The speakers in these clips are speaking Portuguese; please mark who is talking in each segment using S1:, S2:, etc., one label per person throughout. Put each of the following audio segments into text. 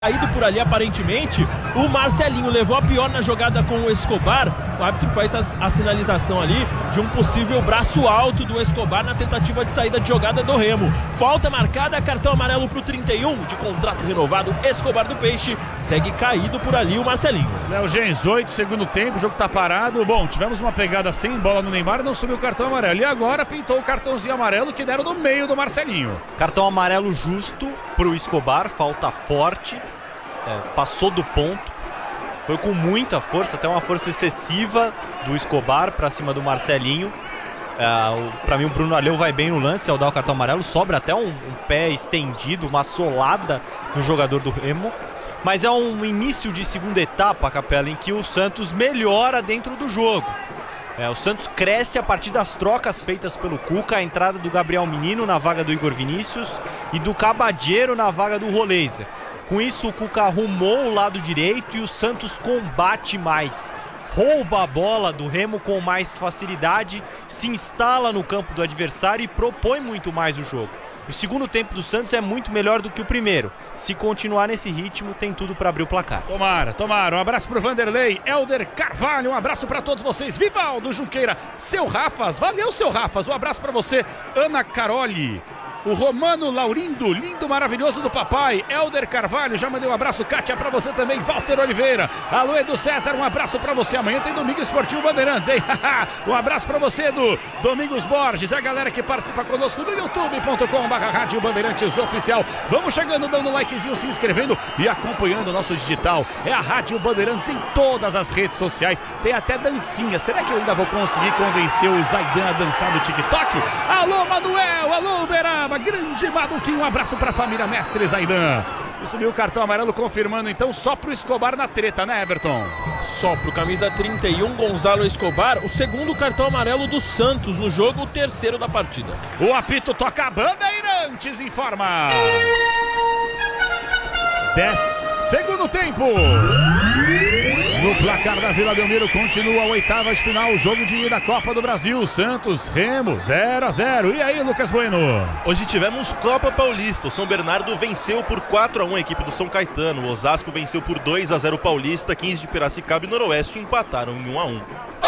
S1: caído por ali aparentemente. O Marcelinho levou a pior na jogada com o Escobar. O árbitro faz a sinalização ali de um possível braço alto do Escobar na tentativa de saída de jogada do Remo. Falta marcada, cartão amarelo pro 31 de contrato renovado. Escobar do Peixe segue caído por ali o Marcelinho.
S2: Léo Gens, 8, segundo tempo, o jogo tá parado. Bom, tivemos uma pegada sem bola no Neymar, não subiu o cartão amarelo. E agora pintou o cartãozinho amarelo que deram no meio do Marcelinho.
S3: Cartão amarelo justo pro Escobar, falta forte. Passou do ponto, foi com muita força, até uma força excessiva do Escobar para cima do Marcelinho. Para mim o Bruno Arleu vai bem no lance ao dar o cartão amarelo, sobra até um pé estendido, uma solada no jogador do Remo. Mas é um início de segunda etapa, Capela, em que o Santos melhora dentro do jogo. O Santos cresce a partir das trocas feitas pelo Cuca, a entrada do Gabriel Menino na vaga do Igor Vinícius e do Cabadeiro na vaga do Roleiser. Com isso, o Cuca arrumou o lado direito e o Santos combate mais. Rouba a bola do Remo com mais facilidade, se instala no campo do adversário e propõe muito mais o jogo. O segundo tempo do Santos é muito melhor do que o primeiro. Se continuar nesse ritmo, tem tudo para abrir o placar.
S2: Tomara. Um abraço pro Vanderlei, Helder Carvalho, um abraço para todos vocês. Vivaldo Junqueira, seu Rafas, valeu seu Rafas, um abraço para você. Ana Caroli. O Romano Laurindo, lindo, maravilhoso do papai. Helder Carvalho, já mandei um abraço. Kátia, pra você também. Walter Oliveira. Alô, Edu César, um abraço pra você. Amanhã tem Domingo Esportivo Bandeirantes, hein? Um abraço pra você, Edu. Domingos Borges, a galera que participa conosco no youtube.com/Rádio Bandeirantes Oficial. Vamos chegando, dando um likezinho, se inscrevendo e acompanhando o nosso digital. É a Rádio Bandeirantes em todas as redes sociais. Tem até dancinha. Será que eu ainda vou conseguir convencer o Zaidan a dançar no TikTok? Alô, Manuel. Alô, Uberaba. Grande Maduquinho, um abraço pra família Mestre Zaidan. E subiu o cartão amarelo, confirmando então só pro Escobar na treta, né, Everton?
S1: Só pro camisa 31, Gonzalo Escobar, o segundo cartão amarelo do Santos no jogo, o terceiro da partida.
S2: O apito toca a Bandeirantes, informa. 10, segundo tempo. No placar da Vila Belmiro continua a oitavas de final, jogo de ida da Copa do Brasil, Santos, Remo, 0-0. E aí, Lucas Bueno?
S4: Hoje tivemos Copa Paulista, o São Bernardo venceu por 4-1 a equipe do São Caetano, o Osasco venceu por 2-0 o Paulista, 15 de Piracicaba e Noroeste empataram em 1-1.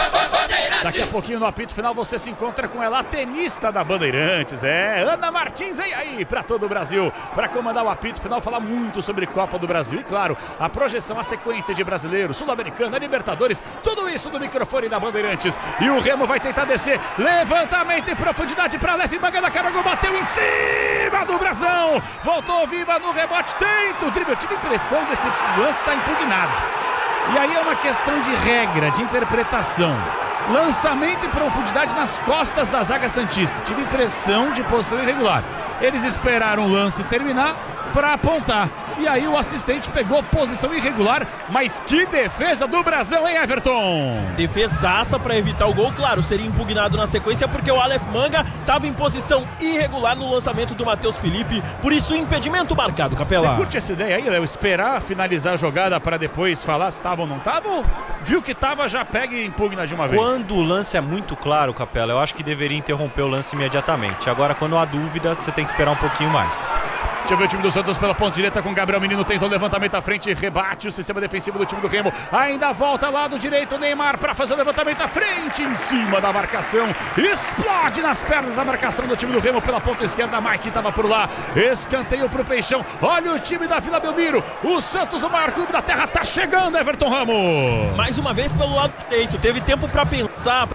S2: Daqui a pouquinho no apito final você se encontra com ela, a tenista da Bandeirantes, Ana Martins, vem aí para todo o Brasil, para comandar o apito final, falar muito sobre Copa do Brasil e claro, a projeção, a sequência de brasileiro, sul-americana, Libertadores, tudo isso no microfone da Bandeirantes. E o Remo vai tentar descer, levantamento em profundidade para Lef, manga da Caragu, bateu em cima do Brasão, voltou viva no rebote, tenta o drible, eu tive a impressão desse lance está impugnado. E aí é uma questão de regra, de interpretação. Lançamento em profundidade nas costas da zaga santista. Tive impressão de posição irregular. Eles esperaram o lance terminar para apontar. E aí o assistente pegou posição irregular. Mas que defesa do Brasão, hein, Everton?
S1: Defesaça para evitar o gol. Claro, seria impugnado na sequência porque o Aleph Manga estava em posição irregular no lançamento do Matheus Felipe. Por isso, impedimento marcado, Capela.
S2: Você curte essa ideia aí, Léo? Esperar finalizar a jogada para depois falar se estava ou não estava? Ou viu que estava, já pega e impugna de uma vez?
S3: Quando o lance é muito claro, Capela, eu acho que deveria interromper o lance imediatamente. Agora, quando há dúvida, você tem que esperar um pouquinho mais.
S2: Deixa eu ver o time do Santos pela ponta direita com Gabriel Menino, tentou levantamento à frente, rebate o sistema defensivo do time do Remo, ainda volta lado direito, Neymar para fazer o levantamento à frente, em cima da marcação, explode nas pernas da marcação do time do Remo pela ponta esquerda, Mike estava por lá, escanteio pro Peixão, olha o time da Vila Belmiro, o Santos, o maior clube da terra, tá chegando, Everton Ramos.
S1: Mais uma vez pelo lado direito, teve tempo para pensar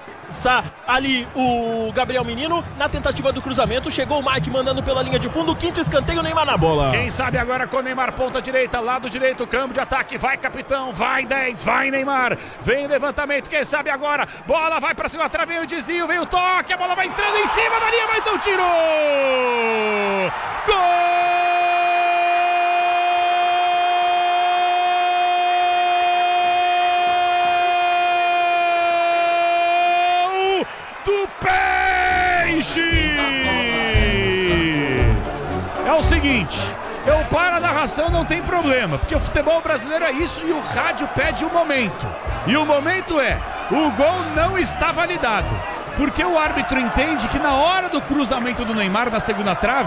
S1: ali o Gabriel Menino na tentativa do cruzamento, chegou o Mike mandando pela linha de fundo, o quinto escanteio, Neymar na bola.
S2: Quem sabe agora com o Neymar, ponta direita, lado direito, câmbio de ataque, vai capitão, vai 10, vai Neymar, vem o levantamento, quem sabe agora, bola vai pra cima, vem o desvio, vem o toque, a bola vai entrando em cima da linha, mas não tirou! Gol! É o seguinte, eu paro a narração, não tem problema, porque o futebol brasileiro é isso e o rádio pede o momento. E o momento é, o gol não está validado. Porque o árbitro entende que na hora do cruzamento do Neymar na segunda trave,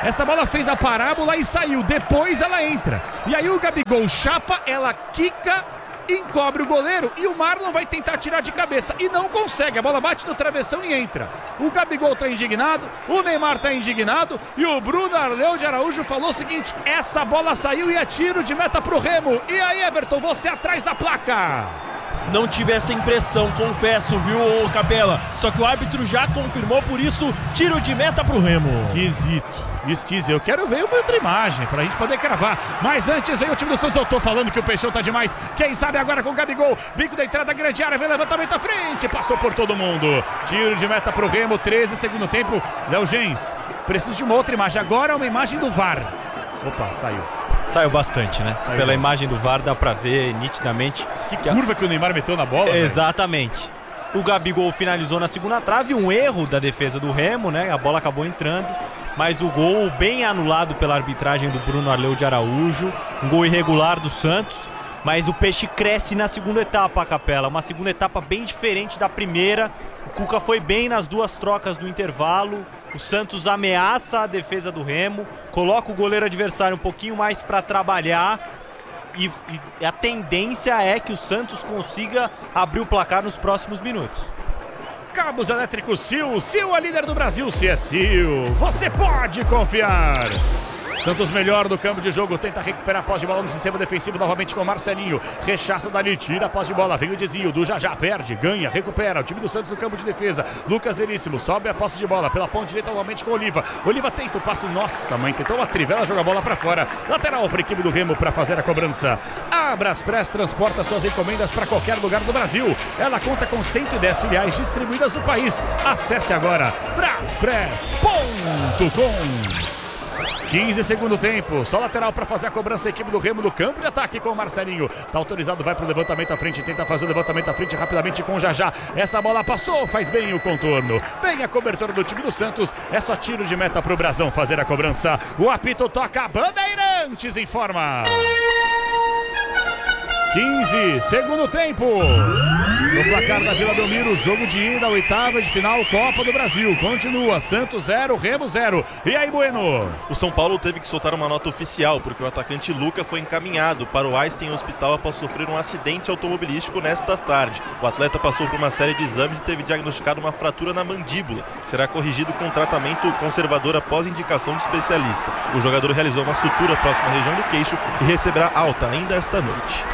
S2: Essa bola fez a parábola e saiu, depois ela entra. E aí o Gabigol chapa, ela quica, encobre o goleiro e o Marlon vai tentar tirar de cabeça e não consegue, a bola bate no travessão e entra. O Gabigol tá indignado, o Neymar tá indignado e o Bruno Arleu de Araújo falou o seguinte: essa bola saiu e é tiro de meta pro Remo. E aí, Everton, você atrás da placa.
S1: Não tive essa impressão, confesso, viu, Capela? Só que o árbitro já confirmou, por isso, tiro de meta pro Remo.
S2: Esquisito. Eu quero ver uma outra imagem pra gente poder cravar. Mas antes vem o time do Santos. Eu tô falando que o Peixão tá demais. Quem sabe agora com o Gabigol. Bico da entrada, grande área, vem levantamento à frente. Passou por todo mundo. Tiro de meta pro Remo, 13, segundo tempo. Léo Gens, preciso de uma outra imagem. Agora é uma imagem do VAR. Opa, saiu.
S3: Saiu bastante, né?
S2: Saiu.
S3: Pela imagem do VAR dá pra ver nitidamente.
S2: Que curva que o Neymar meteu na bola.
S3: Exatamente. O Gabigol finalizou na segunda trave, um erro da defesa do Remo, né? A bola acabou entrando, mas o gol bem anulado pela arbitragem do Bruno Arleu de Araújo. Um gol irregular do Santos, mas o Peixe cresce na segunda etapa, Capela. Uma segunda etapa bem diferente da primeira. O Cuca foi bem nas duas trocas do intervalo. O Santos ameaça a defesa do Remo, coloca o goleiro adversário um pouquinho mais para trabalhar. E a tendência é que o Santos consiga abrir o placar nos próximos minutos.
S2: Cabos elétricos Sil. Sil é líder do Brasil. Se é Sil, você pode confiar. Santos melhor do campo de jogo, tenta recuperar a posse de bola no sistema defensivo novamente com o Marcelinho. Rechaça dali, tira a posse de bola, vem o desvio do Jajá, perde, ganha, recupera. O time do Santos no campo de defesa. Lucas Veríssimo sobe a posse de bola pela ponta direita novamente com o Oliva. Oliva tenta o passe, nossa mãe, tentou uma trivela, joga a bola pra fora. Lateral para a equipe do Remo para fazer a cobrança. A Braspress transporta suas encomendas para qualquer lugar do Brasil. Ela conta com 110 filiais distribuídas no país. Acesse agora braspress.com. 15 segundo tempo, só lateral para fazer a cobrança, a equipe do Remo no campo de ataque com o Marcelinho. Tá autorizado, vai pro levantamento à frente, tenta fazer o levantamento à frente rapidamente com o Jajá. Essa bola passou, faz bem o contorno. Bem a cobertura do time do Santos, é só tiro de meta pro Brasão fazer a cobrança. O apito toca, Bandeirantes informa. 15, segundo tempo. No placar da Vila Belmiro, jogo de ida, oitava de final, Copa do Brasil. Continua, Santos 0, Remo 0. E aí, Bueno?
S4: O São Paulo teve que soltar uma nota oficial, porque o atacante Luca foi encaminhado para o Einstein Hospital após sofrer um acidente automobilístico nesta tarde. O atleta passou por uma série de exames e teve diagnosticado uma fratura na mandíbula, que será corrigido com tratamento conservador após indicação de especialista. O jogador realizou uma sutura próxima à região do queixo e receberá alta ainda esta noite.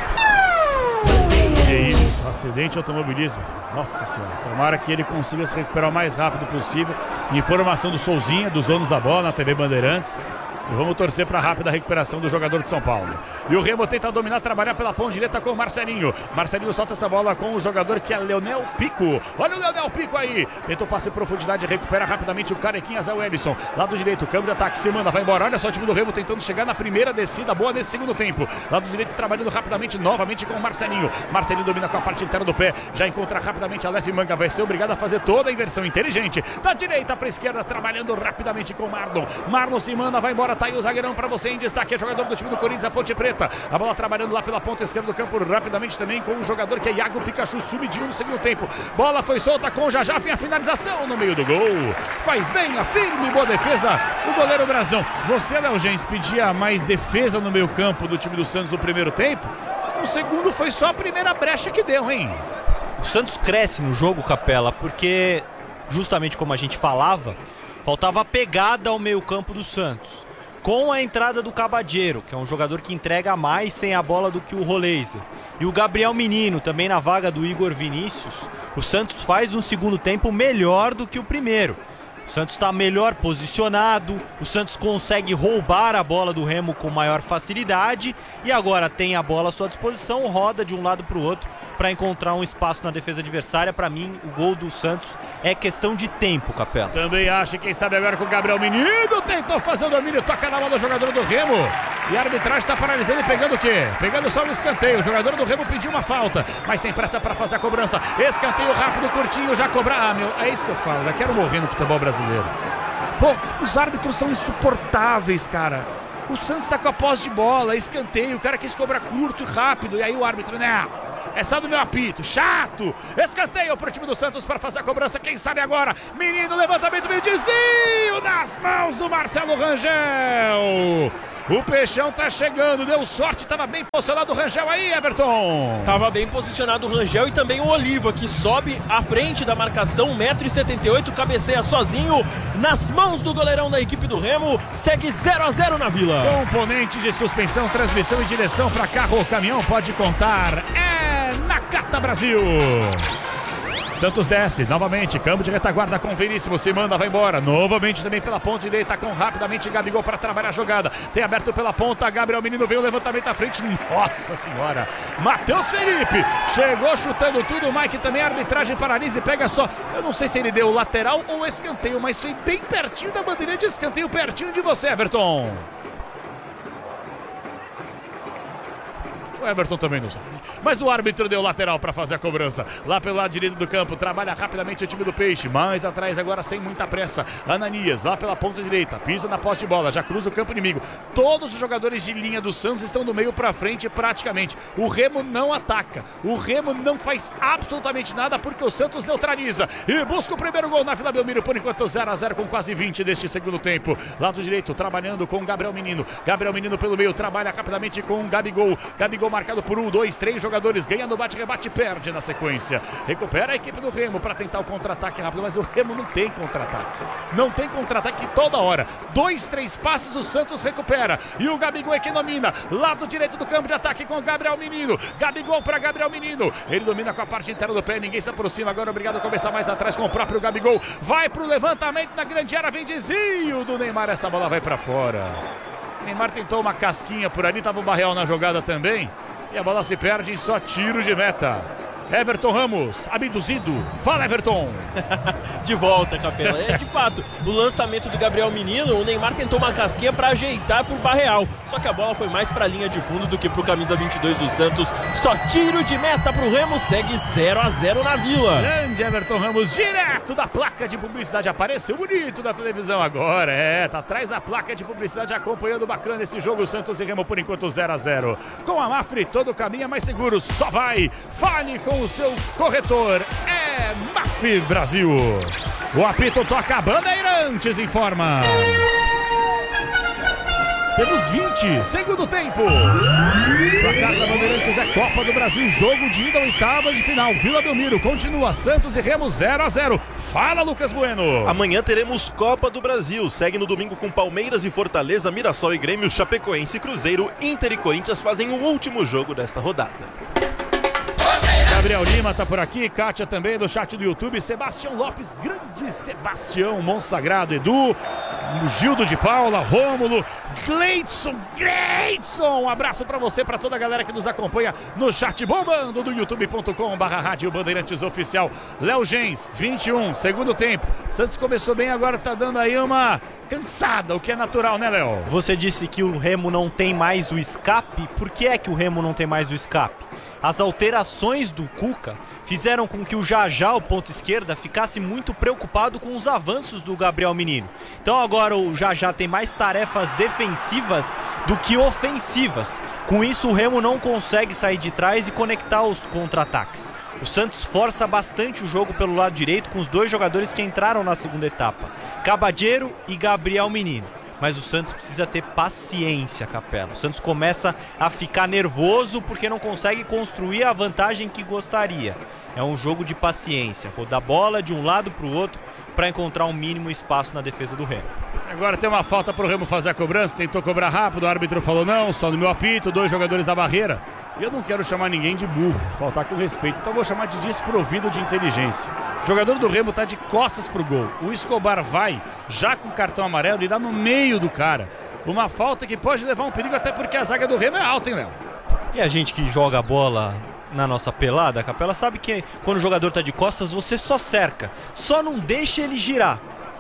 S2: Que isso, acidente automobilismo. Nossa senhora, tomara que ele consiga se recuperar o mais rápido possível. Informação do Souzinha, dos donos da bola na TV Bandeirantes. E vamos torcer para a rápida recuperação do jogador de São Paulo. E o Remo tenta dominar, trabalhar pela ponta direita com o Marcelinho. Marcelinho solta essa bola com o jogador que é Leonel Pico. Olha o Leonel Pico aí. Tentou passe em profundidade, recupera rapidamente o Carequinha Zé Wellison. Lado direito, câmbio de ataque, se manda, vai embora. Olha só o time do Remo tentando chegar na primeira descida boa nesse segundo tempo. Lado direito trabalhando rapidamente novamente com o Marcelinho. Marcelinho domina com a parte inteira do pé. Já encontra rapidamente a Lef Manga. Vai ser obrigado a fazer toda a inversão inteligente. Da direita para a esquerda, trabalhando rapidamente com o Marlon. Marlon se manda, vai embora. Tá aí o zagueirão para você em destaque, é jogador do time do Corinthians, a Ponte Preta. A bola trabalhando lá pela ponta esquerda do campo rapidamente também com um jogador que é Iago Pikachu, sumidinho no segundo tempo. Bola foi solta com o Jajá, vem a finalização no meio do gol. Faz bem a firme, boa defesa o goleiro Brasão. Você, Léo Gens, pedia mais defesa no meio campo do time do Santos no primeiro tempo. O segundo foi só a primeira brecha que deu, hein?
S3: O Santos cresce no jogo, Capela, porque justamente como a gente falava, faltava pegada ao meio campo do Santos. Com a entrada do Cabadeiro, que é um jogador que entrega mais sem a bola do que o Roleiser, e o Gabriel Menino, também na vaga do Igor Vinícius, o Santos faz um segundo tempo melhor do que o primeiro. O Santos está melhor posicionado, o Santos consegue roubar a bola do Remo com maior facilidade e agora tem a bola à sua disposição, roda de um lado para o outro para encontrar um espaço na defesa adversária. Para mim, o gol do Santos é questão de tempo, Capela.
S2: Também acho, quem sabe agora com o Gabriel Menino, tentou fazer o domínio, toca na bola do jogador do Remo. E a arbitragem está paralisando e pegando o quê? Pegando só o escanteio. O jogador do Remo pediu uma falta, mas tem pressa para fazer a cobrança. Escanteio rápido, curtinho, já cobrar. Ah, meu, é isso que eu falo, eu quero morrer no futebol brasileiro. Pô, os árbitros são insuportáveis, cara. O Santos tá com a posse de bola, escanteio, o cara quis cobrar curto e rápido, e aí o árbitro, não, é só do meu apito, chato. Escanteio pro time do Santos para fazer a cobrança, quem sabe agora, Menino, levantamento, meio desvio nas mãos do Marcelo Rangel. O Peixão tá chegando, deu sorte, tava bem posicionado o Rangel aí, Everton.
S1: Tava bem posicionado o Rangel e também o Oliva, que sobe à frente da marcação, 1,78 m, cabeceia sozinho nas mãos do goleirão da equipe do Remo, segue 0-0 na Vila.
S2: Componente de suspensão, transmissão e direção para carro ou caminhão, pode contar, é Nakata Brasil. Santos desce, novamente, campo de retaguarda com Veríssimo, se manda, vai embora, novamente também pela ponta direita, com rapidamente Gabigol para trabalhar a jogada, tem aberto pela ponta, Gabriel Menino veio o levantamento à frente, nossa senhora, Matheus Felipe, chegou chutando tudo, o Mike também, a arbitragem paralisa e pega só, eu não sei se ele deu lateral ou escanteio, mas foi bem pertinho da bandeirinha de escanteio, pertinho de você, Everton. O Everton também não sabe. Mas o árbitro deu lateral para fazer a cobrança. Lá pelo lado direito do campo, trabalha rapidamente o time do Peixe. Mais atrás agora sem muita pressa. Ananias, lá pela ponta direita, pisa na posse de bola, já cruza o campo inimigo. Todos os jogadores de linha do Santos estão do meio para frente praticamente. O Remo não ataca. O Remo não faz absolutamente nada porque o Santos neutraliza. E busca o primeiro gol na Vila Belmiro, por enquanto 0-0 com quase 20 deste segundo tempo. Lado direito, trabalhando com Gabriel Menino. Gabriel Menino pelo meio, trabalha rapidamente com Gabigol. Gabigol marcado por 1, 2, 3 jogadores, ganha no bate-rebate e perde na sequência. Recupera a equipe do Remo para tentar o contra-ataque rápido, mas o Remo não tem contra-ataque. Não tem contra-ataque toda hora. 2, 3 passes, o Santos recupera. E o Gabigol é quem domina. Lado direito do campo de ataque com o Gabriel Menino. Gabigol para Gabriel Menino. Ele domina com a parte inteira do pé, ninguém se aproxima. Agora obrigado a começar mais atrás com o próprio Gabigol. Vai pro levantamento na grande área, vem desvio do Neymar, essa bola vai para fora. Neymar tentou uma casquinha por ali, tava o Barreal na jogada também. E a bola se perde em só tiro de meta. Everton Ramos, abduzido. Fala, Everton.
S1: De volta, Capela. É, de fato, o lançamento do Gabriel Menino, o Neymar tentou uma casquinha para ajeitar pro Barreal. Só que a bola foi mais pra linha de fundo do que pro camisa 22 do Santos. Só tiro de meta pro Remo, segue 0-0 na Vila.
S2: Grande Everton Ramos, direto da placa de publicidade. Apareceu bonito na televisão agora. É, tá atrás da placa de publicidade acompanhando bacana esse jogo. Santos e Remo por enquanto 0-0. Com a Mafre, todo o caminho é mais seguro. Só vai. Fale com o seu corretor. É Mafre Brasil. O apito toca, Bandeirantes informa. Temos 20, segundo tempo. Placar da Bandeirantes é Copa do Brasil, jogo de ida, oitavas de final. Vila Belmiro continua, Santos e Remo 0-0. Fala, Lucas Bueno.
S4: Amanhã teremos Copa do Brasil. Segue no domingo com Palmeiras e Fortaleza, Mirassol e Grêmio, Chapecoense e Cruzeiro, Inter e Corinthians fazem o último jogo desta rodada.
S2: Gabriel Lima tá por aqui, Kátia também do chat do YouTube, Sebastião Lopes, grande Sebastião, Monsagrado, Edu, Gildo de Paula, Rômulo, Gleidson, um abraço pra você, pra toda a galera que nos acompanha no chat bombando do youtube.com/rádio Bandeirantes Oficial. Léo Gens, 21, segundo tempo, Santos começou bem, agora tá dando aí uma cansada, o que é natural, né, Léo?
S3: Você disse que o Remo não tem mais o escape, por que é que o Remo não tem mais o escape? As alterações do Cuca fizeram com que o Jajá, o ponto esquerda, ficasse muito preocupado com os avanços do Gabriel Menino. Então agora o Jajá tem mais tarefas defensivas do que ofensivas. Com isso o Remo não consegue sair de trás e conectar os contra-ataques. O Santos força bastante o jogo pelo lado direito com os dois jogadores que entraram na segunda etapa, Cabadeiro e Gabriel Menino. Mas o Santos precisa ter paciência, Capela. O Santos começa a ficar nervoso porque não consegue construir a vantagem que gostaria. É um jogo de paciência, rodar a bola de um lado para o outro para encontrar um mínimo espaço na defesa do Remo.
S2: Agora tem uma falta para o Remo fazer a cobrança, tentou cobrar rápido, o árbitro falou não, só no meu apito, 2 jogadores à barreira. E eu não quero chamar ninguém de burro, faltar com respeito, então vou chamar de desprovido de inteligência. O jogador do Remo tá de costas pro gol, o Escobar vai, já com cartão amarelo, e dá no meio do cara. Uma falta que pode levar um perigo, até porque a zaga do Remo é alta, hein, Léo?
S3: E a gente que joga a bola na nossa pelada, Capela, sabe que quando o jogador tá de costas, você só cerca, só não deixa ele girar.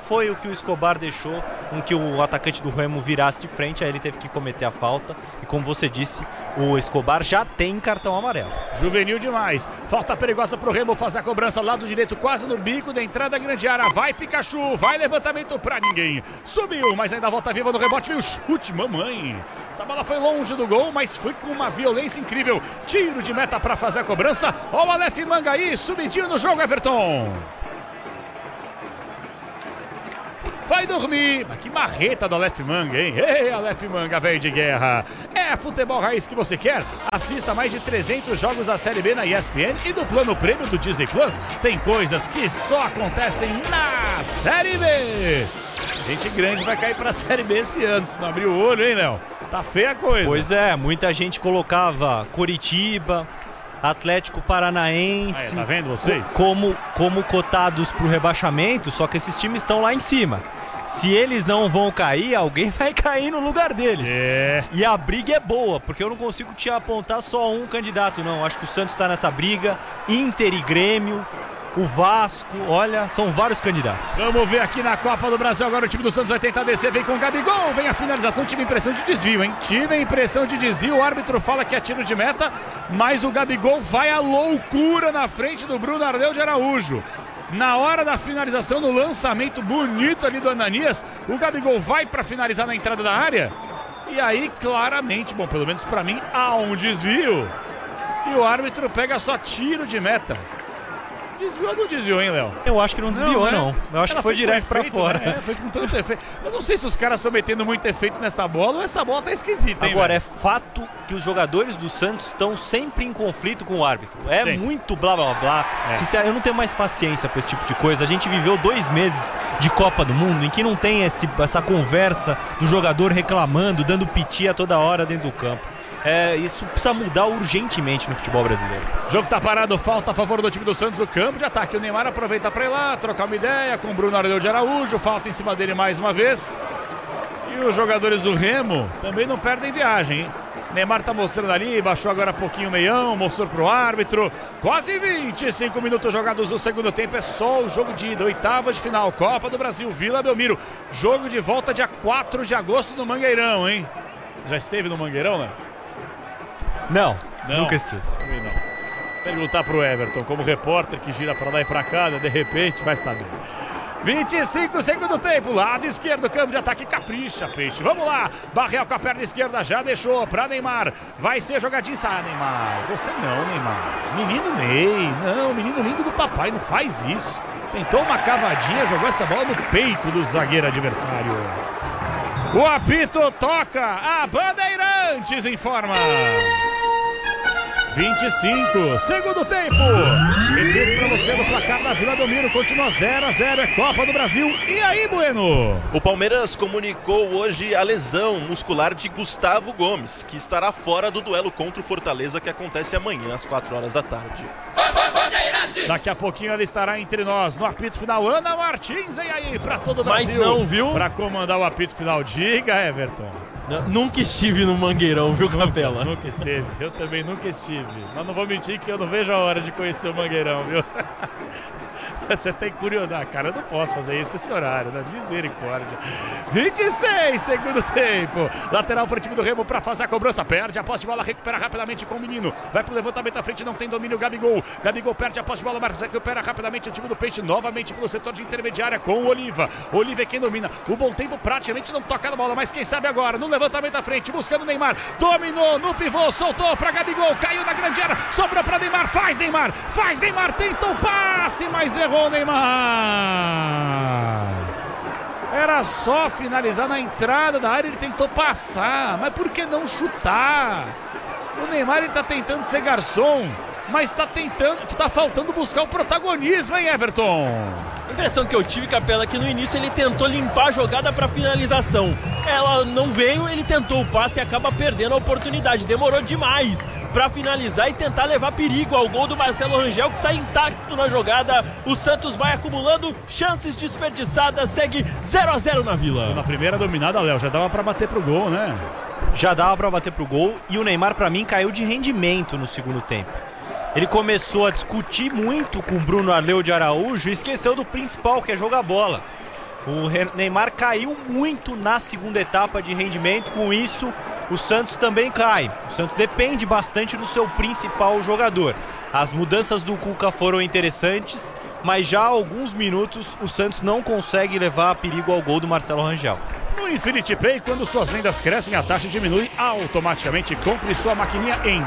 S3: foi o que o Escobar deixou com que o atacante do Remo virasse de frente, aí ele teve que cometer a falta. E como você disse, o Escobar já tem cartão amarelo.
S2: Juvenil demais. Falta perigosa pro Remo fazer a cobrança lado direito, quase no bico da entrada da grande área. Vai Pikachu, vai levantamento pra ninguém. Subiu, mas ainda volta viva no rebote. Viu o chute, mamãe. Essa bola foi longe do gol, mas foi com uma violência incrível. Tiro de meta pra fazer a cobrança. Ó o Aleph Manga aí, subidinho no jogo, Everton. Vai dormir, mas que marreta do Aleph Manga, hein? Ei, Aleph Manga, velho de guerra. É futebol raiz que você quer? Assista mais de 300 jogos da Série B na ESPN e do plano prêmio do Disney Plus. Tem coisas que só acontecem na Série B. Gente grande vai cair pra Série B esse ano, se não abrir o olho, hein, Léo? Tá feia a coisa.
S3: Pois é, muita gente colocava Coritiba, Atlético Paranaense,
S2: tá vendo vocês?
S3: Como cotados pro rebaixamento, só que esses times estão lá em cima. Se eles não vão cair, alguém vai cair no lugar deles.
S2: É.
S3: E a briga é boa, porque eu não consigo te apontar só um candidato, não. Acho que o Santos tá nessa briga, Inter e Grêmio, o Vasco, olha, são vários candidatos.
S2: Vamos ver aqui na Copa do Brasil, agora o time do Santos vai tentar descer, vem com o Gabigol, vem a finalização, tive impressão de desvio, hein? Tive impressão de desvio, o árbitro fala que é tiro de meta, mas o Gabigol vai à loucura na frente do Bruno Ardeu de Araújo. Na hora da finalização, no lançamento bonito ali do Ananias, o Gabigol vai para finalizar na entrada da área. E aí, claramente, bom, pelo menos para mim, há um desvio. E o árbitro pega só tiro de meta. Desviou ou não desviou, hein, Léo?
S3: Eu acho que não desviou, não. Eu acho que foi direto pra
S2: efeito,
S3: fora.
S2: Né? Foi com tanto efeito. Eu não sei se os caras estão metendo muito efeito nessa bola ou essa bola tá esquisita, hein?
S3: Agora,
S2: velho?
S3: é fato que os jogadores do Santos estão sempre em conflito com o árbitro. É
S2: Sim.
S3: muito blá blá blá.
S2: É.
S3: Sincero, eu não tenho mais paciência pra esse tipo de coisa. A gente viveu 2 meses de Copa do Mundo em que não tem essa conversa do jogador reclamando, dando piti a toda hora dentro do campo. Isso precisa mudar urgentemente no futebol brasileiro.
S2: O jogo tá parado, falta a favor do time do Santos no campo de ataque. O Neymar aproveita para ir lá, trocar uma ideia com o Bruno Ardeu de Araújo, falta em cima dele mais uma vez. E os jogadores do Remo também não perdem viagem, hein? Neymar tá mostrando ali, baixou agora um pouquinho o meião, mostrou pro árbitro. Quase 25 minutos jogados no segundo tempo, é só o jogo de ida, oitava de final, Copa do Brasil, Vila Belmiro. Jogo de volta dia 4 de agosto no Mangueirão, hein? Já esteve no Mangueirão, né?
S3: Não,
S2: Não.
S3: nunca estive.
S2: Também não. Perguntar pro Everton, como repórter que gira pra lá e pra cá, de repente vai saber. 25 segundo tempo, lado esquerdo, campo de ataque, capricha, Peixe. Vamos lá, Barreal com a perna esquerda, já deixou pra Neymar. Vai ser jogadinha, sai, Neymar. Você não, Neymar. Menino Ney, não, menino lindo do papai, não faz isso. Tentou uma cavadinha, jogou essa bola no peito do zagueiro adversário. O apito toca, a Bandeirantes informa. 25, segundo tempo. Repito pra você no placar da Vila Belmiro, continua 0-0, é Copa do Brasil. E aí, Bueno?
S4: O Palmeiras comunicou hoje a lesão muscular de Gustavo Gomes, que estará fora do duelo contra o Fortaleza, que acontece amanhã às 4 horas da tarde.
S2: Daqui a pouquinho ela estará entre nós no apito final. Ana Martins, e aí, pra todo o
S1: Mas
S2: Brasil.
S1: não, viu?
S2: Pra comandar o apito final, diga, Everton.
S1: Nunca estive no Mangueirão, viu, Capela?
S2: Nunca esteve, eu também nunca estive. Mas não vou mentir que eu não vejo a hora de conhecer o Mangueirão, viu? Você tem curiosidade, cara, eu não posso fazer isso esse horário, né? Misericórdia. 26, segundo tempo. Lateral para o time do Remo para fazer a cobrança. Perde a posse de bola, recupera rapidamente com o menino. Vai pro levantamento à frente, não tem domínio, Gabigol. Gabigol perde a posse de bola, mas recupera rapidamente o time do Peixe. Novamente pelo setor de intermediária com o Oliva. Oliva é quem domina. O Bom Tempo praticamente não toca na bola, mas quem sabe agora, no levantamento à frente, buscando o Neymar. Dominou no pivô, soltou para Gabigol, caiu na grande área, sobrou para Neymar. Faz Neymar, tentou o passe, mas errou o Neymar. Era só finalizar na entrada da área, ele tentou passar, mas por que não chutar? O Neymar ele tá tentando ser garçom, mas tá faltando buscar o protagonismo, hein, Everton?
S1: A impressão que eu tive, Capela, é que no início ele tentou limpar a jogada para finalização. Ela não veio, ele tentou o passe e acaba perdendo a oportunidade. Demorou demais para finalizar e tentar levar perigo ao gol do Marcelo Rangel, que sai intacto na jogada. O Santos vai acumulando chances desperdiçadas, segue 0-0 na Vila.
S2: Na primeira dominada, Léo, já dava para bater pro gol, né?
S3: Já dava pra bater pro gol e o Neymar, pra mim, caiu de rendimento no segundo tempo. Ele começou a discutir muito com o Bruno Ardeu de Araújo e esqueceu do principal, que é jogar bola. O Neymar caiu muito na segunda etapa de rendimento, com isso o Santos também cai. O Santos depende bastante do seu principal jogador. As mudanças do Cuca foram interessantes, mas já há alguns minutos o Santos não consegue levar a perigo ao gol do Marcelo Rangel.
S2: No Infinity Pay, quando suas vendas crescem, a taxa diminui automaticamente. Compre sua maquininha em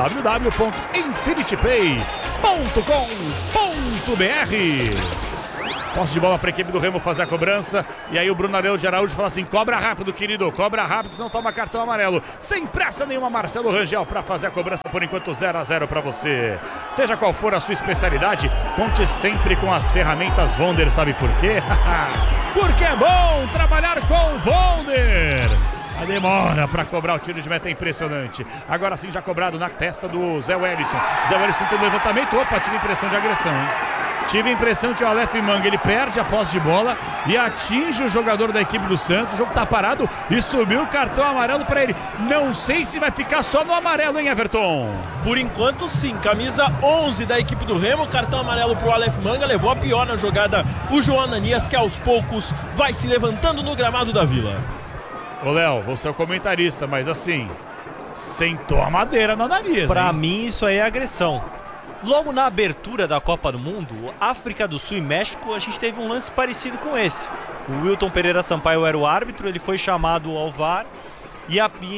S2: www.infinitypay.com.br. Posse de bola para a equipe do Remo fazer a cobrança. E aí o Bruno Areu de Araújo fala assim: cobra rápido, querido, cobra rápido, senão toma cartão amarelo. Sem pressa nenhuma, Marcelo Rangel para fazer a cobrança. Por enquanto 0-0 para você. Seja qual for a sua especialidade, conte sempre com as ferramentas Vonder. Sabe por quê? Porque é bom trabalhar com Vonder. A demora para cobrar o tiro de meta é impressionante. Agora sim já cobrado na testa do Zé Wellison. Zé Wellison tem um levantamento. Opa, tive impressão de agressão, hein? Tive a impressão que o Aleph Manga, ele perde a posse de bola e atinge o jogador da equipe do Santos. O jogo tá parado e subiu o cartão amarelo para ele. Não sei se vai ficar só no amarelo, hein, Everton?
S1: Por enquanto sim, camisa 11 da equipe do Remo, cartão amarelo pro Aleph Manga. Levou a pior na jogada o João Ananias, que aos poucos vai se levantando no gramado da Vila.
S2: Ô Léo, você é o comentarista, mas assim, sentou a madeira no Ananias.
S3: Pra mim isso aí é agressão. Logo na abertura da Copa do Mundo, África do Sul e México, a gente teve um lance parecido com esse. O Wilton Pereira Sampaio era o árbitro, ele foi chamado ao VAR e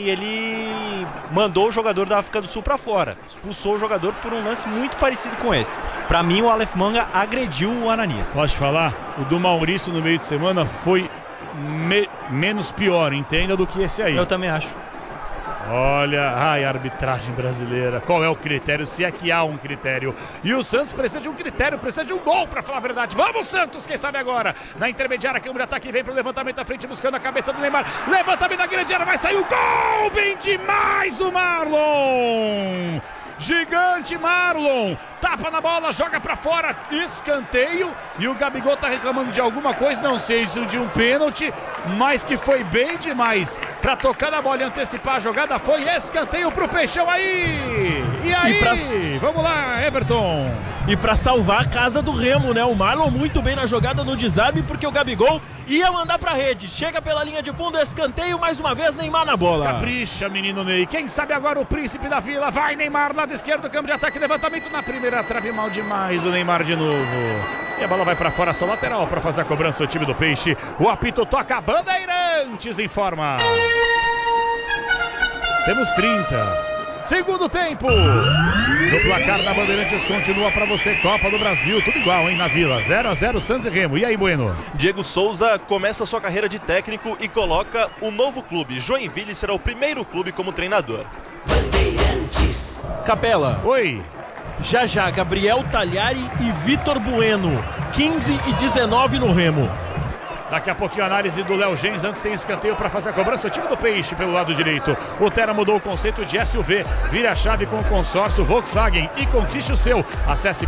S3: ele mandou o jogador da África do Sul para fora. Expulsou o jogador por um lance muito parecido com esse. Para mim, o Aleph Manga agrediu o Ananias.
S2: Pode falar? O do Maurício no meio de semana foi menos pior, entenda, do que esse aí.
S3: Eu também acho.
S2: Olha, ai, arbitragem brasileira. Qual é o critério? Se é que há um critério. E o Santos precisa de um critério, precisa de um gol, pra falar a verdade. Vamos, Santos, quem sabe agora. Na intermediária, câmera de ataque vem pro levantamento da frente, buscando a cabeça do Neymar. Levantamento da grande área, vai sair o gol! Bem demais o Marlon! Gigante Marlon, tapa na bola, joga pra fora, escanteio. E o Gabigol tá reclamando de alguma coisa, não sei se de um pênalti, mas que foi bem demais pra tocar na bola e antecipar a jogada. Foi escanteio pro Peixão aí. E aí, vamos lá, Everton.
S1: E pra salvar a casa do Remo, né? O Marlon muito bem na jogada no desarme, porque o Gabigol ia mandar pra rede. Chega pela linha de fundo, escanteio, mais uma vez Neymar na bola.
S2: Capricha, menino Ney. Quem sabe agora o príncipe da Vila. Vai Neymar, lado esquerdo, campo de ataque, levantamento na primeira trave, mal demais o Neymar de novo. E a bola vai pra fora, só lateral pra fazer a cobrança o time do Peixe. O apito toca, Bandeirantes informa. Temos 30. Segundo tempo. No placar da Bandeirantes continua pra você Copa do Brasil. Tudo igual, hein, na Vila. 0-0 Santos e Remo. E aí, Bueno?
S4: Diego Souza começa sua carreira de técnico e coloca o novo clube. Joinville será o primeiro clube como treinador.
S1: Bandeirantes. Capela.
S2: Oi.
S1: Já, Gabriel Talhari e Vitor Bueno. 15 e 19 no Remo.
S2: Daqui a pouquinho a análise do Léo Gens. Antes tem escanteio para fazer a cobrança. O time do Peixe pelo lado direito. O Terra mudou o conceito de SUV. Vire a chave com o consórcio Volkswagen e conquiste o seu. Acesse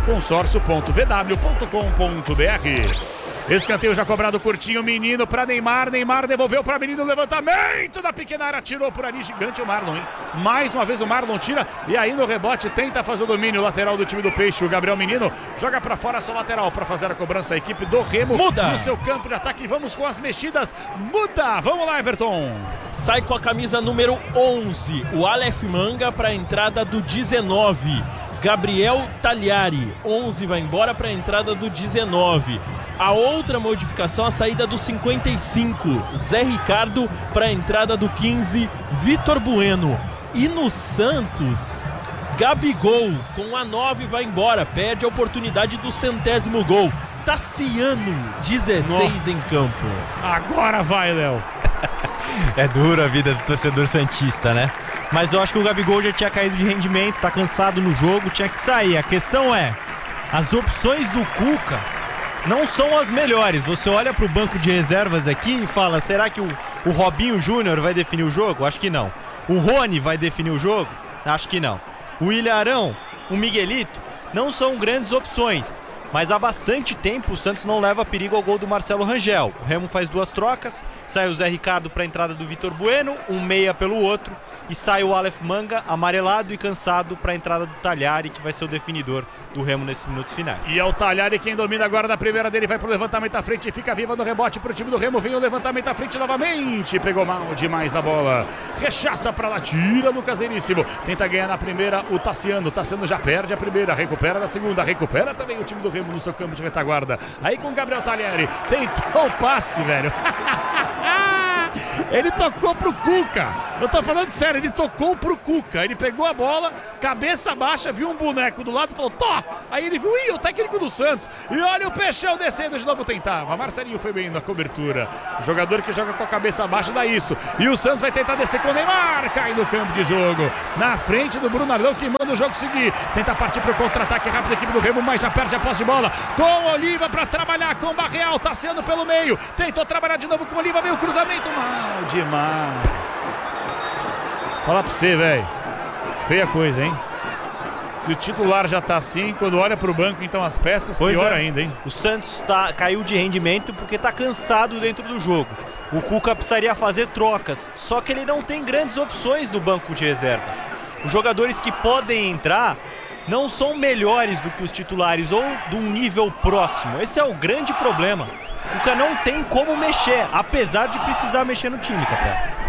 S2: consórcio.vw.com.br. Escanteio já cobrado curtinho, menino para Neymar. Neymar devolveu para menino, levantamento da pequena área, tirou por ali, gigante o Marlon, hein? Mais uma vez o Marlon tira e aí no rebote tenta fazer o domínio lateral do time do Peixe. O Gabriel Menino joga para fora, só lateral para fazer a cobrança. A equipe do Remo
S1: muda
S2: no seu campo de ataque. Vamos com as mexidas. Muda, vamos lá, Everton.
S1: Sai com a camisa número 11, o Aleph Manga para a entrada do 19. Gabriel Talhari, 11 vai embora para a entrada do 19. A outra modificação, a saída do 55, Zé Ricardo para a entrada do 15, Vitor Bueno. E no Santos, Gabigol com a 9 vai embora, perde a oportunidade do 100º gol. Tassiano, 16 em campo.
S2: Agora vai, Léo.
S3: É dura a vida do torcedor santista, né? Mas eu acho que o Gabigol já tinha caído de rendimento, tá cansado no jogo, tinha que sair. A questão é, as opções do Cuca não são as melhores. Você olha pro banco de reservas aqui e fala, será que o Robinho Júnior vai definir o jogo? Acho que não. O Rony vai definir o jogo? Acho que não. O Ilharão, o Miguelito, não são grandes opções. Mas há bastante tempo o Santos não leva perigo ao gol do Marcelo Rangel. O Remo faz 2 trocas, sai o Zé Ricardo para a entrada do Vitor Bueno, um meia pelo outro, e sai o Aleph Manga, amarelado e cansado, para a entrada do Talhari, que vai ser o definidor do Remo nesses minutos finais.
S2: E é o Talhari quem domina agora na primeira dele, vai pro levantamento à frente e fica viva no rebote pro time do Remo. Vem o levantamento à frente novamente, pegou mal demais a bola, rechaça pra lá, tira Lucas Veríssimo, tenta ganhar na primeira o Tassiano já perde a primeira, recupera na segunda, recupera também o time do Remo no seu campo de retaguarda. Aí com o Gabriel Talhari, tentou o passe, velho. Ele tocou pro Cuca. Eu tô falando sério, ele tocou pro Cuca. Ele pegou a bola, cabeça baixa, viu um boneco do lado e falou, tó! Aí ele viu, o técnico do Santos. E olha o Peixão descendo de novo, tentava. Marcelinho foi bem na cobertura. O jogador que joga com a cabeça baixa dá isso. E o Santos vai tentar descer com o Neymar. Cai no campo de jogo. Na frente do Bruno Arlão, que manda o jogo seguir. Tenta partir pro contra-ataque rápido da equipe do Remo, mas já perde a posse de bola. Com Oliva pra trabalhar, com Barreal, tá sendo pelo meio. Tentou trabalhar de novo com Oliva, veio o cruzamento. Mal demais. Fala pra você, velho. Feia coisa, hein? Se o titular já tá assim, quando olha pro banco, então as peças, pior ainda, hein?
S3: O Santos caiu de rendimento porque tá cansado dentro do jogo. O Cuca precisaria fazer trocas, só que ele não tem grandes opções do banco de reservas. Os jogadores que podem entrar não são melhores do que os titulares ou de um nível próximo. Esse é o grande problema. O Cuca não tem como mexer, apesar de precisar mexer no time, Capela.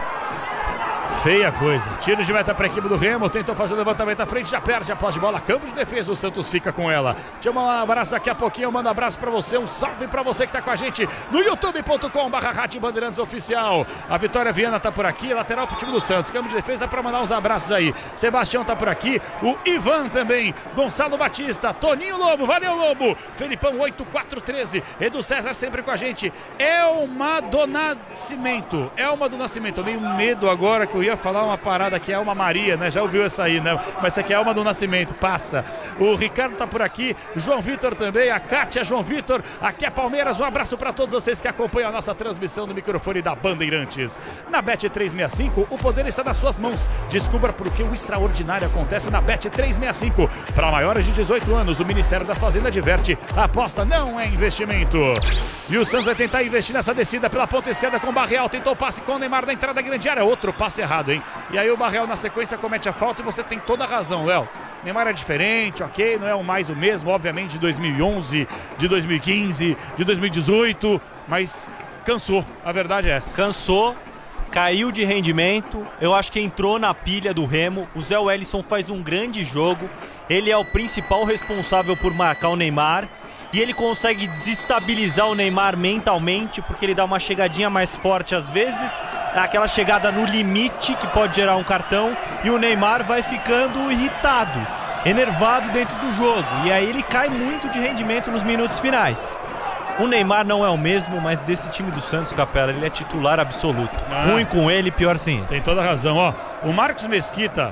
S2: Feia coisa. Tiro de meta para a equipe do Remo. Tentou fazer o levantamento à frente. Já perde a posse de bola. Campo de defesa. O Santos fica com ela. Te mando um abraço daqui a pouquinho. Eu mando um abraço para você. Um salve para você que está com a gente no youtube.com/Rádio Bandeirantes Oficial. A Vitória Viana tá por aqui. Lateral pro time do Santos. Campo de defesa para mandar uns abraços aí. Sebastião tá por aqui. O Ivan também. Gonçalo Batista. Toninho Lobo. Valeu, Lobo. Felipão 8413. Edu César sempre com a gente. Elma do Nascimento. Elma do Nascimento. Eu tenho medo agora que eu ia falar uma parada que é Alma Maria, né? Já ouviu essa aí, né? Mas essa aqui é Alma do Nascimento, passa. O Ricardo tá por aqui, João Vitor também, a Kátia, João Vitor, aqui é Palmeiras. Um abraço para todos vocês que acompanham a nossa transmissão no microfone da Bandeirantes. Na Bet365, o poder está nas suas mãos. Descubra por que o extraordinário acontece na Bet365. Para maiores de 18 anos, o Ministério da Fazenda adverte: a aposta não é investimento. E o Santos vai tentar investir nessa descida pela ponta esquerda com o Barreal. Tentou o passe com o Neymar na entrada da grande área. Outro passe errado, hein? E aí o Barreal na sequência comete a falta e você tem toda a razão, Léo. Neymar é diferente, ok? Não é mais o mesmo, obviamente, de 2011, de 2015, de 2018, mas cansou, a verdade é essa.
S3: Cansou, caiu de rendimento, eu acho que entrou na pilha do Remo. O Zé Wellison faz um grande jogo, ele é o principal responsável por marcar o Neymar. E ele consegue desestabilizar o Neymar mentalmente, porque ele dá uma chegadinha mais forte às vezes, aquela chegada no limite que pode gerar um cartão, e o Neymar vai ficando irritado, enervado dentro do jogo, e aí ele cai muito de rendimento nos minutos finais. O Neymar não é o mesmo, mas desse time do Santos, Capela, ele é titular absoluto. Ruim com ele, pior sem ele.
S2: Tem toda a razão, ó. O Marcos Mesquita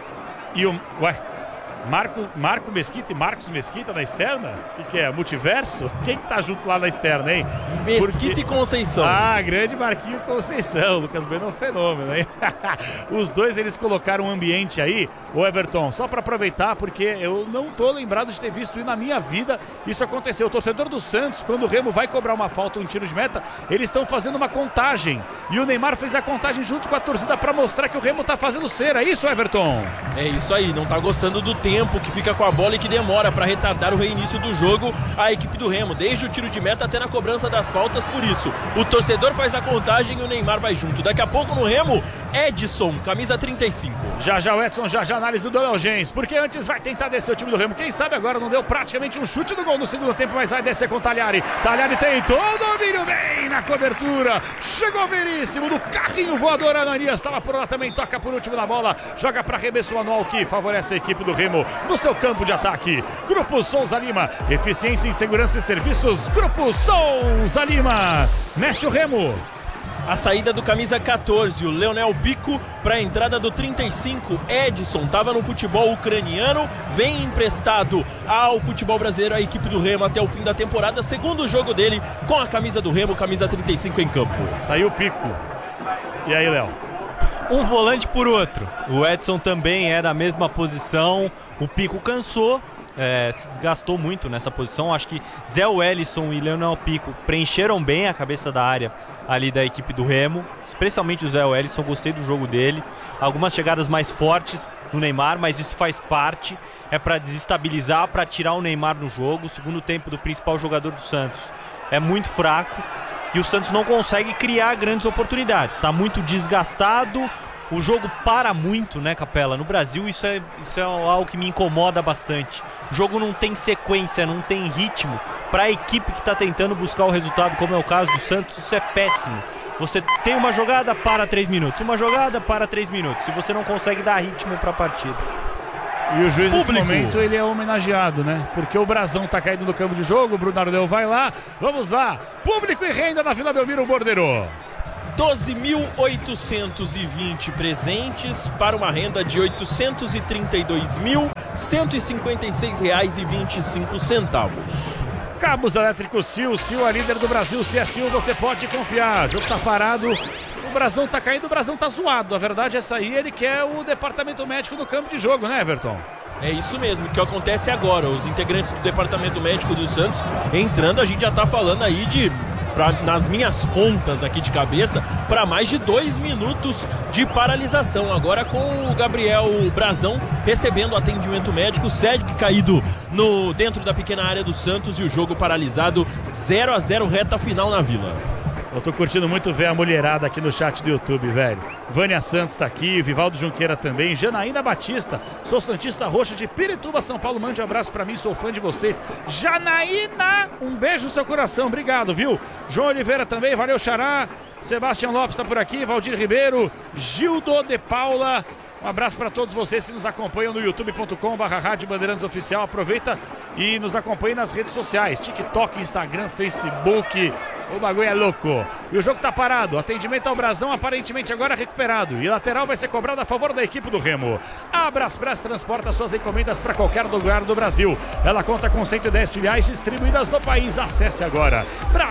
S2: e o... Marco Mesquita e Marcos Mesquita na externa? O que é? Multiverso? Quem que tá junto lá na externa, hein?
S1: Mesquita e Conceição.
S2: Ah, grande Marquinho Conceição. Lucas Bueno é um fenômeno, hein? Os dois, eles colocaram um ambiente aí, o Everton, só para aproveitar, porque eu não tô lembrado de ter visto isso na minha vida. Isso aconteceu. O torcedor do Santos, quando o Remo vai cobrar uma falta ou um tiro de meta, eles estão fazendo uma contagem. E o Neymar fez a contagem junto com a torcida para mostrar que o Remo tá fazendo cera. É isso, Everton?
S1: É isso aí, não tá gostando do tempo que fica com a bola e que demora para retardar o reinício do jogo a equipe do Remo, desde o tiro de meta até na cobrança das faltas. Por isso, o torcedor faz a contagem e o Neymar vai junto. Daqui a pouco no Remo, Edson, camisa 35.
S2: Já o Edson, já análise do Léo Gens, porque antes vai tentar descer o time do Remo. Quem sabe agora não deu praticamente um chute do gol no segundo tempo, mas vai descer com o Talhari. Talhari tentou, domínio bem na cobertura. Chegou Veríssimo do carrinho voador. Ananias estava por lá também, toca por último na bola. Joga para arremesso anual que favorece a equipe do Remo no seu campo de ataque. Grupo Souza Lima, eficiência em segurança e serviços. Grupo Souza Lima, mexe o Remo.
S1: A saída do camisa 14, o Leonel Bico, para a entrada do 35, Edson. Estava no futebol ucraniano, vem emprestado ao futebol brasileiro, a equipe do Remo até o fim da temporada. Segundo jogo dele com a camisa do Remo, camisa 35 em campo.
S2: Saiu o Pico. E aí, Léo?
S3: Um volante por outro. O Edson também é da mesma posição. O Pico cansou se desgastou muito nessa posição. Acho que Zé Wellison e Leonel Pico preencheram bem a cabeça da área ali da equipe do Remo, especialmente o Zé Wellison, gostei do jogo dele. Algumas chegadas mais fortes no Neymar, mas isso faz parte, é para desestabilizar, para tirar o Neymar no jogo. O segundo tempo do principal jogador do Santos é muito fraco e o Santos não consegue criar grandes oportunidades, está muito desgastado. O jogo para muito, né, Capela? No Brasil isso é algo que me incomoda bastante. O jogo não tem sequência, não tem ritmo. Para a equipe que está tentando buscar o resultado, como é o caso do Santos, isso é péssimo. Você tem uma jogada, para 3 minutos. Uma jogada, para 3 minutos. Se você não consegue dar ritmo para a partida.
S2: E o juiz nesse momento ele é homenageado, né? Porque o Brasão tá caído no campo de jogo, o Bruno Ardeu vai lá. Vamos lá, público e renda na Vila Belmiro Bordeiro.
S1: 12.820 presentes para uma renda de R$ 832.156,25.
S2: Cabos elétricos Sil, Sil, a líder do Brasil. Se é Sil, você pode confiar. O jogo tá parado, o Brasão tá caindo, o Brasão tá zoado. A verdade é essa aí, ele quer o departamento médico no campo de jogo, né, Everton?
S1: É isso mesmo, o que acontece agora. Os integrantes do departamento médico do Santos entrando, a gente já tá falando aí de... nas minhas contas aqui de cabeça, para mais de 2 minutos de paralisação. Agora com o Gabriel Brasão recebendo atendimento médico, Cedric caído dentro da pequena área do Santos e o jogo paralisado, 0-0, reta final na Vila.
S2: Eu tô curtindo muito ver a mulherada aqui no chat do YouTube, velho. Vânia Santos tá aqui, Vivaldo Junqueira também, Janaína Batista, sou santista roxa de Pirituba, São Paulo, mande um abraço pra mim, sou fã de vocês. Janaína, um beijo no seu coração, obrigado, viu? João Oliveira também, valeu, Xará. Sebastião Lopes tá por aqui, Valdir Ribeiro, Gildo de Paula. Um abraço para todos vocês que nos acompanham no youtube.com/Rádio Bandeirantes Oficial. Aproveita e nos acompanhe nas redes sociais, TikTok, Instagram, Facebook. O bagulho é louco. E o jogo tá parado. Atendimento ao Brasão, aparentemente agora recuperado. E lateral vai ser cobrado a favor da equipe do Remo. A Braspress transporta suas encomendas para qualquer lugar do Brasil. Ela conta com 110 filiais distribuídas no país. Acesse agora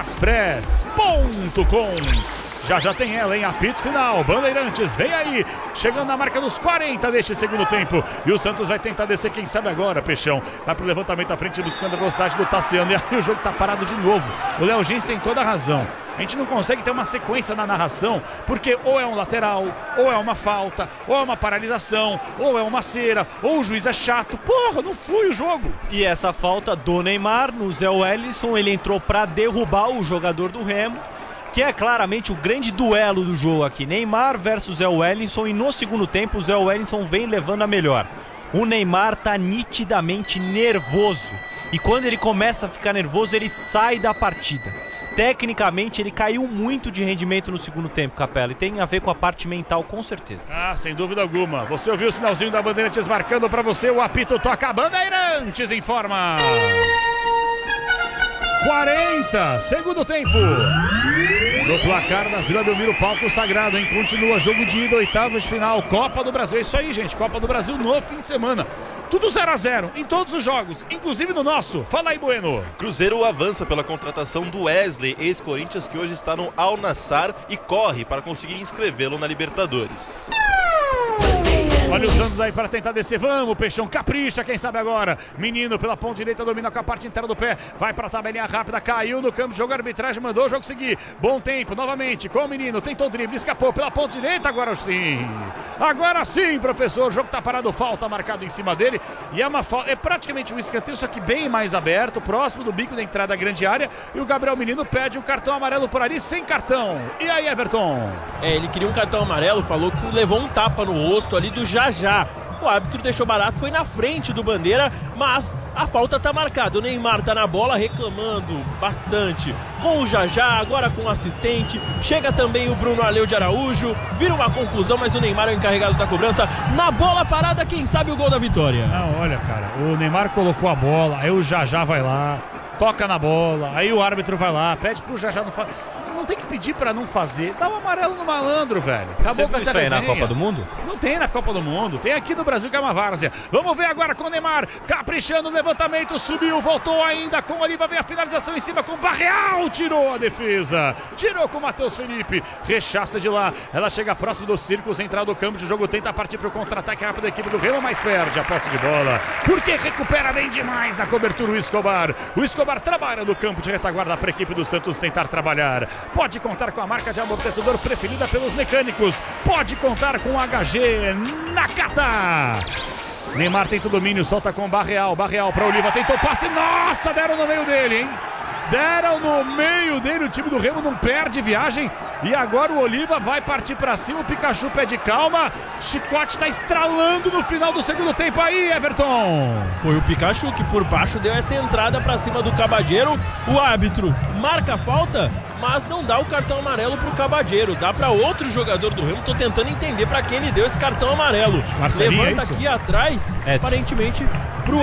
S2: braspress.com. Já tem ela em apito final. Bandeirantes, vem aí. Chegando na marca dos 40 deste segundo tempo. E o Santos vai tentar descer, quem sabe agora, Peixão. Vai pro levantamento à frente, buscando a velocidade do Tassiano. E aí o jogo tá parado de novo. O Léo Gens tem toda a razão. A gente não consegue ter uma sequência na narração, porque ou é um lateral, ou é uma falta, ou é uma paralisação, ou é uma cera, ou o juiz é chato. Porra, não flui o jogo.
S3: E essa falta do Neymar no Zé Wellison, ele entrou para derrubar o jogador do Remo, que é claramente o grande duelo do jogo aqui. Neymar versus Zé Wellison, e no segundo tempo o Zé Wellison vem levando a melhor. O Neymar tá nitidamente nervoso, e quando ele começa a ficar nervoso, ele sai da partida. Tecnicamente, ele caiu muito de rendimento no segundo tempo, Capela, e tem a ver com a parte mental, com certeza.
S2: Ah, sem dúvida alguma. Você ouviu o sinalzinho da Bandeirantes marcando para você, o apito toca. Bandeirantes informa. 40, segundo tempo. No placar da Vila Belmiro, palco sagrado, hein? Continua jogo de ida, oitavas de final, Copa do Brasil. É isso aí, gente, Copa do Brasil no fim de semana. Tudo 0-0 em todos os jogos, inclusive no nosso. Fala aí, Bueno.
S4: Cruzeiro avança pela contratação do Wesley, ex-Corinthians, que hoje está no Al Nassr e corre para conseguir inscrevê-lo na Libertadores.
S2: Olha os anos aí para tentar descer. Vamos, Peixão, capricha, quem sabe agora. Menino pela ponta direita, domina com a parte inteira do pé. Vai para a tabelinha rápida, caiu no campo de jogo, a arbitragem mandou o jogo seguir. Bom tempo, novamente, com o menino. Tentou o drible, escapou pela ponta direita, agora sim. Agora sim, professor. O jogo tá parado, falta marcado em cima dele. E é uma falta, é praticamente um escanteio, só que bem mais aberto, próximo do bico da entrada da grande área. E o Gabriel Menino pede um cartão amarelo por ali, sem cartão. E aí, Everton?
S1: Ele queria um cartão amarelo, falou que levou um tapa no rosto ali do Já. O árbitro deixou barato, foi na frente do Bandeira, mas a falta tá marcada. O Neymar tá na bola reclamando bastante com o Já, agora com o assistente. Chega também o Bruno Arleu de Araújo, vira uma confusão, mas o Neymar é o encarregado da cobrança. Na bola parada, quem sabe o gol da vitória.
S2: Não, olha, cara, o Neymar colocou a bola, aí o Já vai lá, toca na bola, aí o árbitro vai lá, pede pro Já não não tem que pedir pra não fazer. Dá o amarelo no malandro, velho. Acabou com essa
S3: isso aí na
S2: resenha.
S3: Copa do Mundo?
S2: Não tem na Copa do Mundo, tem aqui no Brasil que é uma várzea. Vamos ver agora com o Neymar, caprichando no levantamento, subiu, voltou ainda com o Oliva, vem a finalização em cima com o Barreal, tirou a defesa, tirou com o Matheus Felipe, rechaça de lá, ela chega próximo do círculo central do campo de jogo, tenta partir para o contra-ataque rápido da equipe do Remo, mas perde a posse de bola, porque recupera bem demais na cobertura o Escobar trabalha no campo de retaguarda para a equipe do Santos tentar trabalhar, pode contar com a marca de amortecedor preferida pelos mecânicos, pode contar com HG Nakata. Neymar tenta o domínio, solta com o Barreal para Oliva, tentou o passe, nossa, deram no meio dele, hein? Deram no meio dele, o time do Remo não perde viagem e agora o Oliva vai partir para cima, o Pikachu pede calma, Chicote está estralando no final do segundo tempo aí, Everton.
S1: Foi o Pikachu que por baixo deu essa entrada para cima do Cabadeiro, o árbitro marca a falta, mas não dá o cartão amarelo pro Cabadeiro, dá para outro jogador do Remo, tô tentando entender para quem ele deu esse cartão amarelo.
S2: Marcelinho,
S1: levanta
S2: é isso?
S1: aqui atrás,
S3: Edson.
S1: aparentemente pro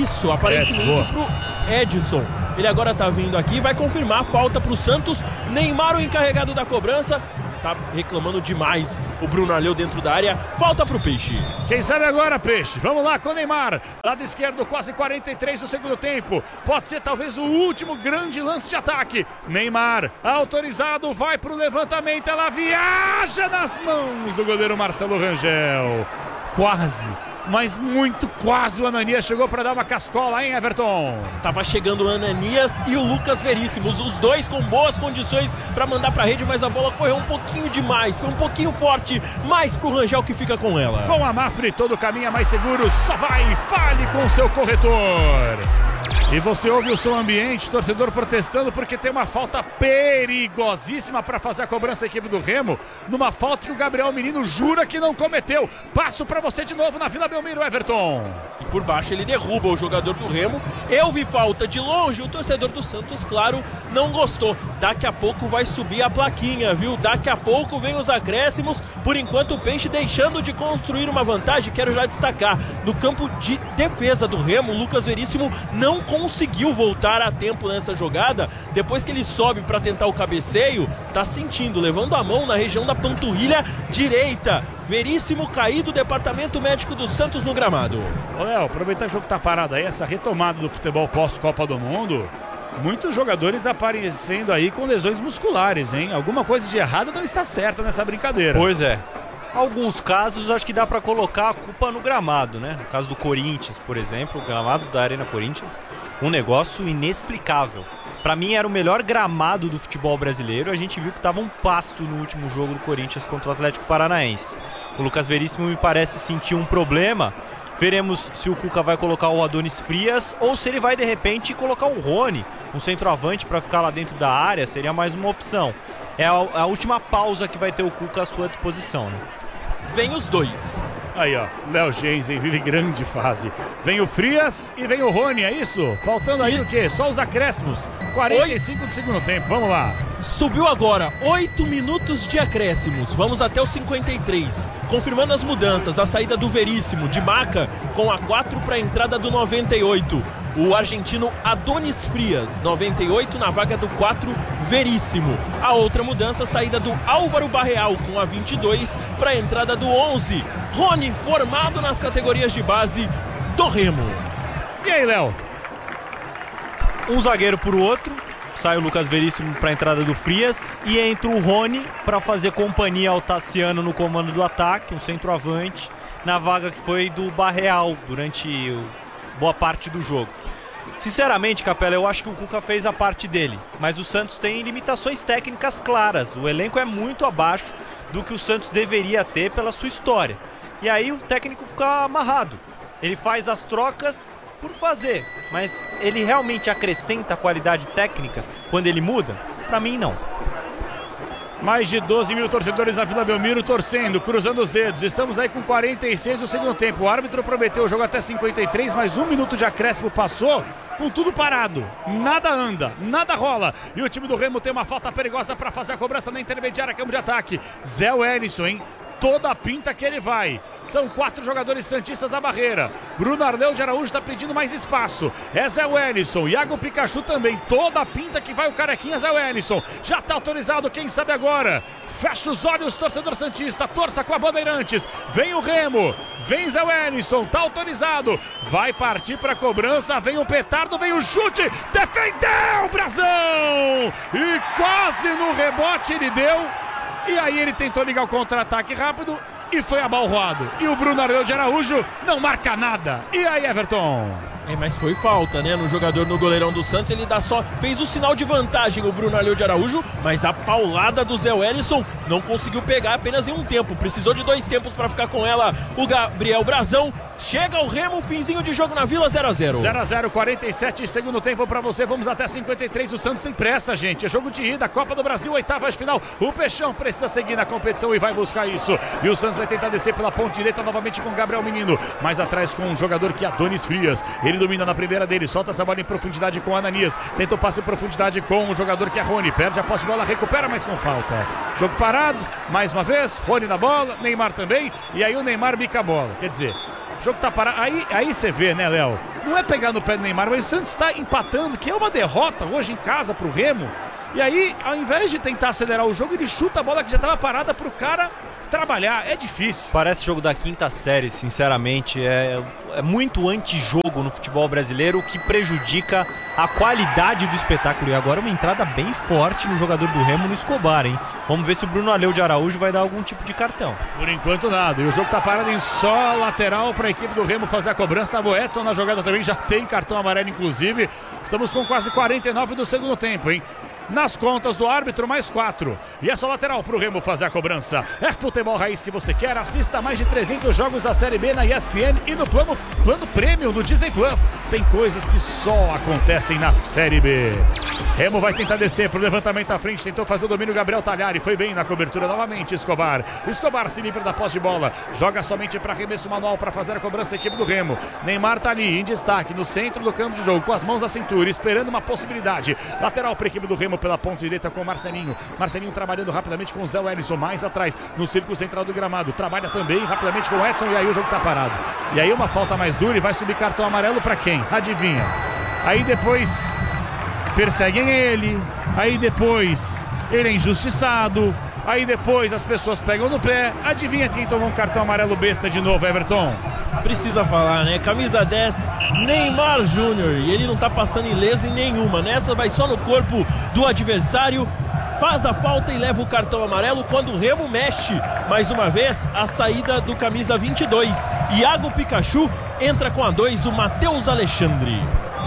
S1: Edson. Ele agora tá vindo aqui, vai confirmar a falta pro Santos. Neymar, o encarregado da cobrança, tá reclamando demais o Bruno Arleu dentro da área, falta pro Peixe.
S2: Quem sabe agora, Peixe? Vamos lá com o Neymar, lado esquerdo, quase 43 do segundo tempo, pode ser talvez o último grande lance de ataque. Neymar, autorizado, vai pro levantamento, ela viaja nas mãos do goleiro Marcelo Rangel. Quase, mas muito quase o Ananias chegou para dar uma cascola, hein, Everton?
S1: Tava chegando o Ananias e o Lucas Veríssimos, os dois com boas condições para mandar pra rede, mas a bola correu um pouquinho demais, foi um pouquinho forte, mais pro Rangel que fica com ela.
S2: Com a Mafre, todo caminho é mais seguro, só vai, fale com o seu corretor. E você ouve o som ambiente, torcedor protestando porque tem uma falta perigosíssima para fazer a cobrança da equipe do Remo, numa falta que o Gabriel Menino jura que não cometeu. Passo para você de novo na Vila Belmiro, Everton.
S1: E por baixo ele derruba o jogador do Remo. Eu vi falta de longe, o torcedor do Santos, claro, não gostou. Daqui a pouco vai subir a plaquinha, viu? Daqui a pouco vem os acréscimos. Por enquanto o Peixe deixando de construir uma vantagem, quero já destacar. No campo de defesa do Remo, o Lucas Veríssimo não conseguiu voltar a tempo nessa jogada. Depois que ele sobe para tentar o cabeceio, tá sentindo, levando a mão na região da panturrilha direita. Veríssimo caído do departamento médico do Santos no gramado.
S2: Ô Léo, aproveitar que o jogo tá parado aí, essa retomada do futebol pós-Copa do Mundo, muitos jogadores aparecendo aí com lesões musculares, hein? Alguma coisa de errado não está certa nessa brincadeira.
S3: Pois é. Alguns casos acho que dá pra colocar a culpa no gramado, né? No caso do Corinthians, por exemplo, o gramado da Arena Corinthians, um negócio inexplicável. Pra mim era o melhor gramado do futebol brasileiro. A gente viu que tava um pasto no último jogo do Corinthians contra o Atlético Paranaense. O Lucas Veríssimo me parece sentir um problema. Veremos se o Cuca vai colocar o Adonis Frias ou se ele vai de repente colocar o Rony, um centroavante para ficar lá dentro da área, seria mais uma opção. É a última pausa que vai ter o Cuca à sua disposição, né?
S1: Vem os dois.
S2: Aí, ó, Léo Gensen vive grande fase. Vem o Frias e vem o Rony, é isso? Faltando aí o quê? Só os acréscimos. 45 do segundo tempo, vamos lá.
S1: Subiu agora, 8 minutos de acréscimos, vamos até os 53. Confirmando as mudanças, a saída do Veríssimo, de Maca, com a 4 para a entrada do 98. O argentino Adonis Frias, 98 na vaga do 4, Veríssimo. A outra mudança, a saída do Álvaro Barreal com a 22 para a entrada do 11, Rony, formado nas categorias de base do Remo.
S2: E aí, Léo?
S3: Um zagueiro por outro, sai o Lucas Veríssimo para a entrada do Frias e entra o Rony para fazer companhia ao Tassiano no comando do ataque, um centroavante, na vaga que foi do Barreal durante boa parte do jogo. Sinceramente, Capela, eu acho que o Cuca fez a parte dele, mas o Santos tem limitações técnicas claras. O elenco é muito abaixo do que o Santos deveria ter pela sua história. E aí o técnico fica amarrado. Ele faz as trocas por fazer, mas ele realmente acrescenta qualidade técnica quando ele muda? Pra mim, não.
S2: Mais de 12 mil torcedores na Vila Belmiro torcendo, cruzando os dedos. Estamos aí com 46 do segundo tempo. O árbitro prometeu o jogo até 53, mas 1 minuto de acréscimo passou com tudo parado. Nada anda, nada rola. E o time do Remo tem uma falta perigosa para fazer a cobrança na intermediária, campo de ataque. Zé Wellison, hein? toda a pinta que ele vai. São 4 jogadores santistas na barreira. Bruno Arleu de Araújo está pedindo mais espaço. É Zé Wellison, Iago Pikachu também. Toda a pinta que vai o carequinha Zé Wellison. Já está autorizado, quem sabe agora. Fecha os olhos, torcedor santista. Torça com a Bandeirantes. Vem o Remo. Vem Zé Wellison. Está autorizado. Vai partir para a cobrança. Vem o petardo, vem o chute. Defendeu, Brazão! E quase no rebote ele deu. E aí ele tentou ligar o contra-ataque rápido e foi abalroado. E o Bruno Arleu de Araújo não marca nada. E aí, Everton?
S1: Mas foi falta, né? No jogador, no goleirão do Santos, ele fez o sinal de vantagem, o Bruno Arleu de Araújo, mas a paulada do Zé Wellison não conseguiu pegar apenas em um tempo. Precisou de 2 tempos para ficar com ela o Gabriel Brazão. Chega o Remo, finzinho de jogo na Vila, 0-0.
S2: 0-0, 47 segundo tempo para você. Vamos até 53. O Santos tem pressa, gente. É jogo de ida, Copa do Brasil, oitavas de final. O Peixão precisa seguir na competição e vai buscar isso. E o Santos vai tentar descer pela ponta direita novamente com o Gabriel Menino. Mais atrás com um jogador que é Adonis Frias. Ele domina na primeira dele, solta essa bola em profundidade com o Ananias. Tenta o passe em profundidade com o jogador que é Rony. Perde a posse de bola, recupera, mas com falta. Jogo parado, mais uma vez. Rony na bola, Neymar também. E aí o Neymar bica a bola. Quer dizer, o jogo tá parado. Aí você vê, né, Léo? Não é pegar no pé do Neymar, mas o Santos está empatando, que é uma derrota hoje em casa pro Remo. E aí, ao invés de tentar acelerar o jogo, ele chuta a bola que já estava parada pro cara trabalhar. É difícil.
S3: Parece jogo da quinta série, sinceramente. É muito antijogo no futebol brasileiro, o que prejudica a qualidade do espetáculo. E agora uma entrada bem forte no jogador do Remo, no Escobar, hein? Vamos ver se o Bruno Arleu de Araújo vai dar algum tipo de cartão.
S2: Por enquanto nada. E o jogo tá parado em só lateral para a equipe do Remo fazer a cobrança. Tava o Edson na jogada também, já tem cartão amarelo inclusive. Estamos com quase 49 do segundo tempo, hein? Nas contas do árbitro, mais 4. E essa lateral pro Remo fazer a cobrança. É futebol raiz que você quer? Assista mais de 300 jogos da Série B na ESPN e no plano Premium do Disney Plus. Tem coisas que só acontecem na Série B. Remo vai tentar descer pro levantamento à frente. Tentou fazer o domínio Gabriel Talhari. Foi bem na cobertura novamente, Escobar. Escobar se livra da posse de bola. Joga somente para arremesso manual para fazer a cobrança a equipe do Remo. Neymar tá ali em destaque no centro do campo de jogo, com as mãos na cintura, esperando uma possibilidade. Lateral para a equipe do Remo pela ponta direita com o Marcelinho. Marcelinho trabalhando rapidamente com o Zé Wellison, mais atrás no círculo central do gramado. Trabalha também rapidamente com o Edson e aí o jogo tá parado. E aí uma falta mais dura e vai subir cartão amarelo para quem? Adivinha? Aí depois perseguem ele, aí depois ele é injustiçado, aí depois as pessoas pegam no pé. Adivinha quem tomou um cartão amarelo besta de novo, Everton?
S1: Precisa falar, né? Camisa 10, Neymar Júnior. E ele não tá passando ileso em nenhuma. Nessa vai só no corpo do adversário. Faz a falta e leva o cartão amarelo quando o Remo mexe. Mais uma vez, a saída do camisa 22. Iago Pikachu entra com a 2, o Matheus Alexandre.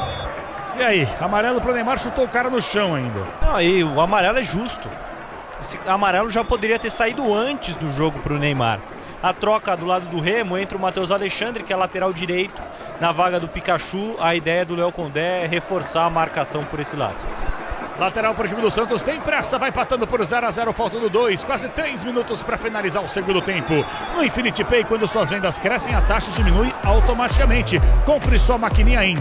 S2: E aí, amarelo pro Neymar, chutou o cara no chão ainda.
S3: Não, aí o amarelo é justo. Esse amarelo já poderia ter saído antes do jogo pro Neymar. A troca do lado do Remo entre o Matheus Alexandre, que é lateral direito, na vaga do Pikachu. A ideia do Léo Condé é reforçar a marcação por esse lado.
S2: Lateral para o time do Santos, tem pressa, vai empatando por 0-0, faltando 2, quase 3 minutos para finalizar o segundo tempo. No Infinity Pay, quando suas vendas crescem, a taxa diminui automaticamente. Compre sua maquininha em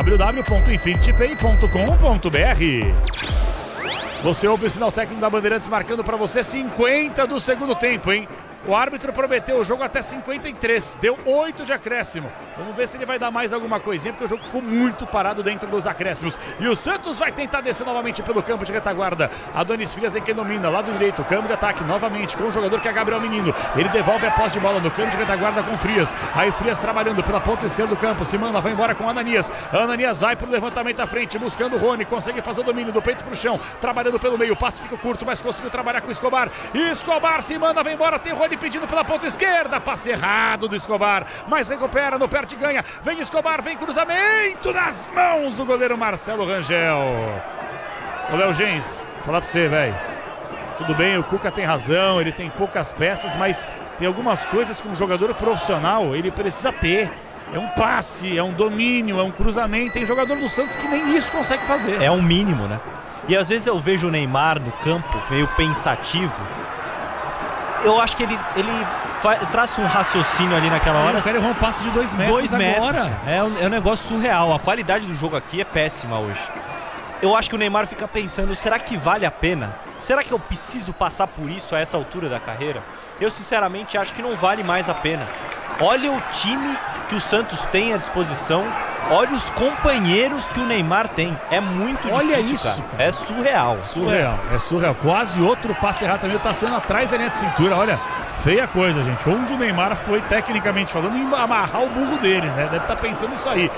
S2: www.infinitypay.com.br. Você ouve o sinal técnico da Bandeirantes marcando para você 50 do segundo tempo, hein? O árbitro prometeu o jogo até 53, deu 8 de acréscimo. Vamos ver se ele vai dar mais alguma coisinha, porque o jogo ficou muito parado dentro dos acréscimos. E o Santos vai tentar descer novamente pelo campo de retaguarda. Adonis Frias em quem domina, lado direito, campo de ataque novamente com o jogador que é Gabriel Menino. Ele devolve a posse de bola no campo de retaguarda com Frias. Aí Frias trabalhando pela ponta esquerda do campo, se manda, vai embora com Ananias. Ananias vai pro levantamento à frente, buscando o Rony, consegue fazer o domínio do peito pro chão, trabalhando pelo meio, o passe fica curto, mas conseguiu trabalhar com o Escobar. Escobar se manda, vai embora, tem Rony pedindo pela ponta esquerda, passe errado do Escobar, mas recupera, no perde e ganha. Vem Escobar, vem cruzamento nas mãos do goleiro Marcelo Rangel. Ô Léo Gens, vou falar pra você, velho, tudo bem, o Cuca tem razão, ele tem poucas peças, mas tem algumas coisas que um jogador profissional ele precisa ter. É um passe, é um domínio, é um cruzamento. Tem jogador do Santos que nem isso consegue fazer.
S3: É um mínimo, né? E às vezes eu vejo o Neymar no campo meio pensativo. Eu acho que ele traça um raciocínio ali naquela hora.
S2: Eu quero errar um passe de 2 metros.
S3: 2 metros
S2: agora.
S3: É um negócio surreal. A qualidade do jogo aqui é péssima hoje. Eu acho que o Neymar fica pensando, será que vale a pena Será que eu preciso passar por isso a essa altura da carreira? Eu sinceramente acho que não vale mais a pena. Olha o time que o Santos tem à disposição, olha os companheiros que o Neymar tem. É muito difícil,
S2: olha isso, cara.
S3: É surreal.
S2: É surreal. Quase outro passe errado também, tá sendo atrás da linha de cintura. Olha, feia coisa, gente. Onde o Neymar foi, tecnicamente falando, em amarrar o burro dele, né? Deve estar pensando isso aí.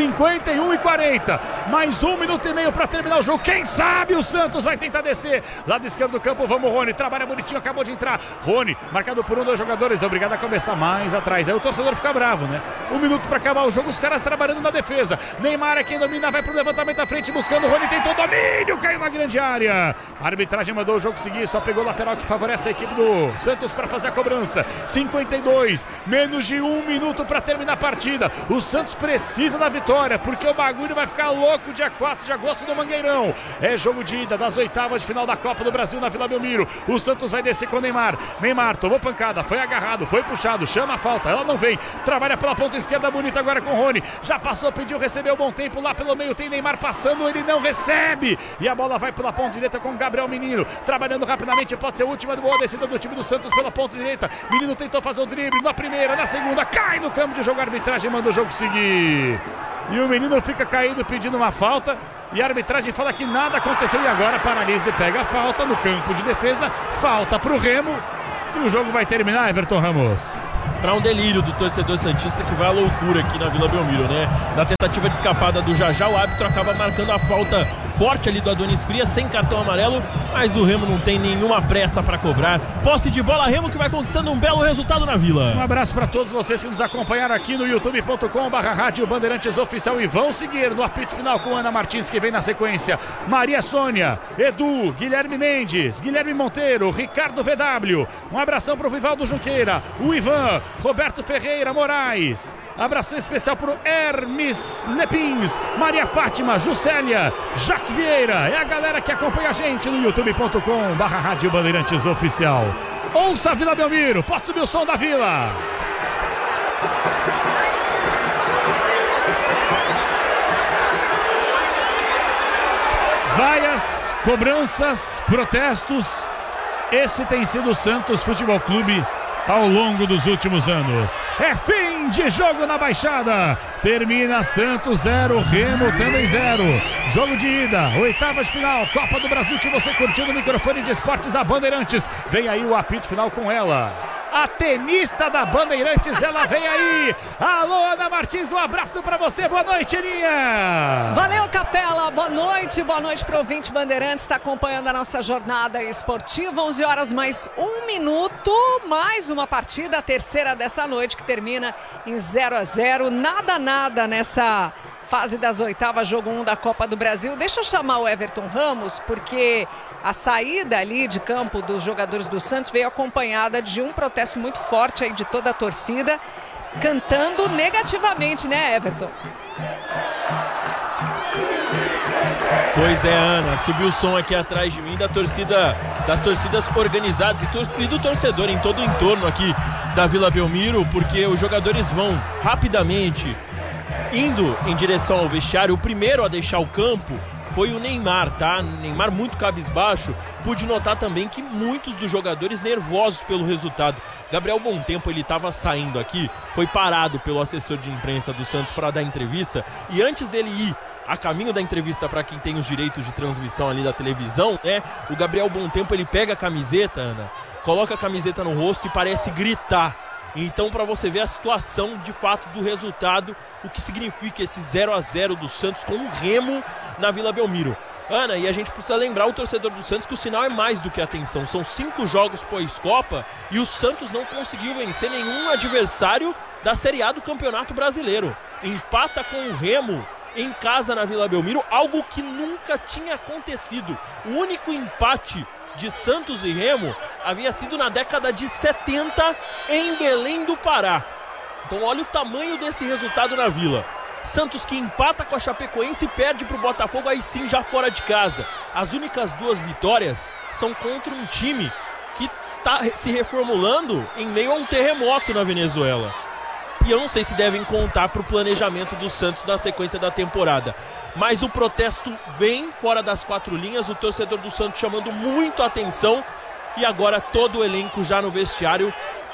S2: 51:40. Mais 1 minuto e meio para terminar o jogo. Quem sabe o Santos vai tentar descer. Lado esquerdo do campo, vamos Rony. Trabalha bonitinho, acabou de entrar. Rony, marcado por 2 jogadores. Obrigado a começar mais atrás. Aí o torcedor fica bravo, né? 1 minuto para acabar o jogo, os caras trabalhando na defesa. Neymar é quem domina, vai pro levantamento à frente, buscando o Rony, tentou domínio, caiu na grande área. A arbitragem mandou o jogo seguir, só pegou o lateral que favorece a equipe do Santos para fazer a cobrança. 52, menos de 1 minuto para terminar a partida. O Santos precisa da vitória, porque o bagulho vai ficar louco dia 4 de agosto no Mangueirão. É jogo de ida das oitavas de final da Copa do Brasil na Vila Belmiro. O Santos vai descer com o Neymar. Neymar tomou pancada, foi agarrado, foi puxado, chama a falta, ela não vem. Trabalha pela ponta esquerda, bonita agora com o Rony. Já passou, pediu, recebeu bom tempo lá pelo meio. Tem Neymar passando, ele não recebe. E a bola vai pela ponta direita com o Gabriel Menino. Trabalhando rapidamente, pode ser a última boa descida do time do Santos pela ponta direita. Menino tentou fazer o drible na primeira, na segunda, cai no campo de jogo. A arbitragem manda o jogo seguir. E o menino fica caído pedindo uma falta. E a arbitragem fala que nada aconteceu. E agora paralisa e pega a falta no campo de defesa. Falta pro Remo. E o jogo vai terminar, Everton Ramos.
S1: Para um delírio do torcedor santista que vai à loucura aqui na Vila Belmiro, né? Na tentativa de escapada do Jajá, o árbitro acaba marcando a falta forte ali do Adonis Frias, sem cartão amarelo, mas o Remo não tem nenhuma pressa para cobrar. Posse de bola, Remo, que vai conquistando um belo resultado na Vila.
S2: Um abraço para todos vocês que nos acompanharam aqui no youtube.com/Rádio Bandeirantes Oficial e vão seguir no apito final com Ana Martins, que vem na sequência. Maria Sônia, Edu, Guilherme Mendes, Guilherme Monteiro, Ricardo VW. Um abração pro Vivaldo Junqueira, o Ivan, Roberto Ferreira Moraes. Abração especial pro Hermes Lepins, Maria Fátima, Juscelia, Jaque Vieira. É a galera que acompanha a gente no youtube.com/Rádio Bandeirantes Oficial. Ouça a Vila Belmiro, pode subir o som da Vila. Várias cobranças, protestos. Esse tem sido o Santos Futebol Clube ao longo dos últimos anos. É fim de jogo na Baixada. Termina Santos 0, Remo também 0. Jogo de ida, oitavas de final, Copa do Brasil, que você curtiu no microfone de esportes da Bandeirantes. Vem aí o apito final com ela, a tenista da Bandeirantes, ela vem aí. Alô, Ana Martins, um abraço pra você. Boa noite, Aninha.
S5: Valeu, Capela. Boa noite pro ouvinte Bandeirantes. Está acompanhando a nossa jornada esportiva. 11 horas mais 1 minuto. Mais uma partida, a terceira dessa noite, que termina em 0-0. Nada nessa fase das oitavas, jogo 1 da Copa do Brasil. Deixa eu chamar o Everton Ramos, porque a saída ali de campo dos jogadores do Santos veio acompanhada de um protesto muito forte aí de toda a torcida, cantando negativamente, né, Everton?
S1: Pois é, Ana, subiu o som aqui atrás de mim da torcida, das torcidas organizadas e do torcedor em todo o entorno aqui da Vila Belmiro, porque os jogadores vão rapidamente indo em direção ao vestiário. O primeiro a deixar o campo foi o Neymar, tá? Neymar muito cabisbaixo. Pude notar também que muitos dos jogadores nervosos pelo resultado. Gabriel Bontempo, ele estava saindo aqui, foi parado pelo assessor de imprensa do Santos para dar entrevista, e antes dele ir a caminho da entrevista para quem tem os direitos de transmissão ali da televisão, né? O Gabriel Bontempo, ele pega a camiseta, Ana, coloca a camiseta no rosto e parece gritar. Então, para você ver a situação de fato do resultado, o que significa esse 0-0 do Santos com o Remo na Vila Belmiro. Ana, e a gente precisa lembrar o torcedor do Santos que o sinal é mais do que atenção. São 5 jogos pós-Copa e o Santos não conseguiu vencer nenhum adversário da Série A do Campeonato Brasileiro. Empata com o Remo em casa na Vila Belmiro, algo que nunca tinha acontecido. O único empate de Santos e Remo havia sido na década de 70 em Belém do Pará. Então olha o tamanho desse resultado na Vila. Santos que empata com a Chapecoense e perde para o Botafogo, aí sim já fora de casa. As únicas 2 vitórias são contra um time que está se reformulando em meio a um terremoto na Venezuela. e eu não sei se devem contar para o planejamento do Santos na sequência da temporada. Mas o protesto vem fora das 4 linhas, o torcedor do Santos chamando muito a atenção, e agora todo o elenco já no vestiário,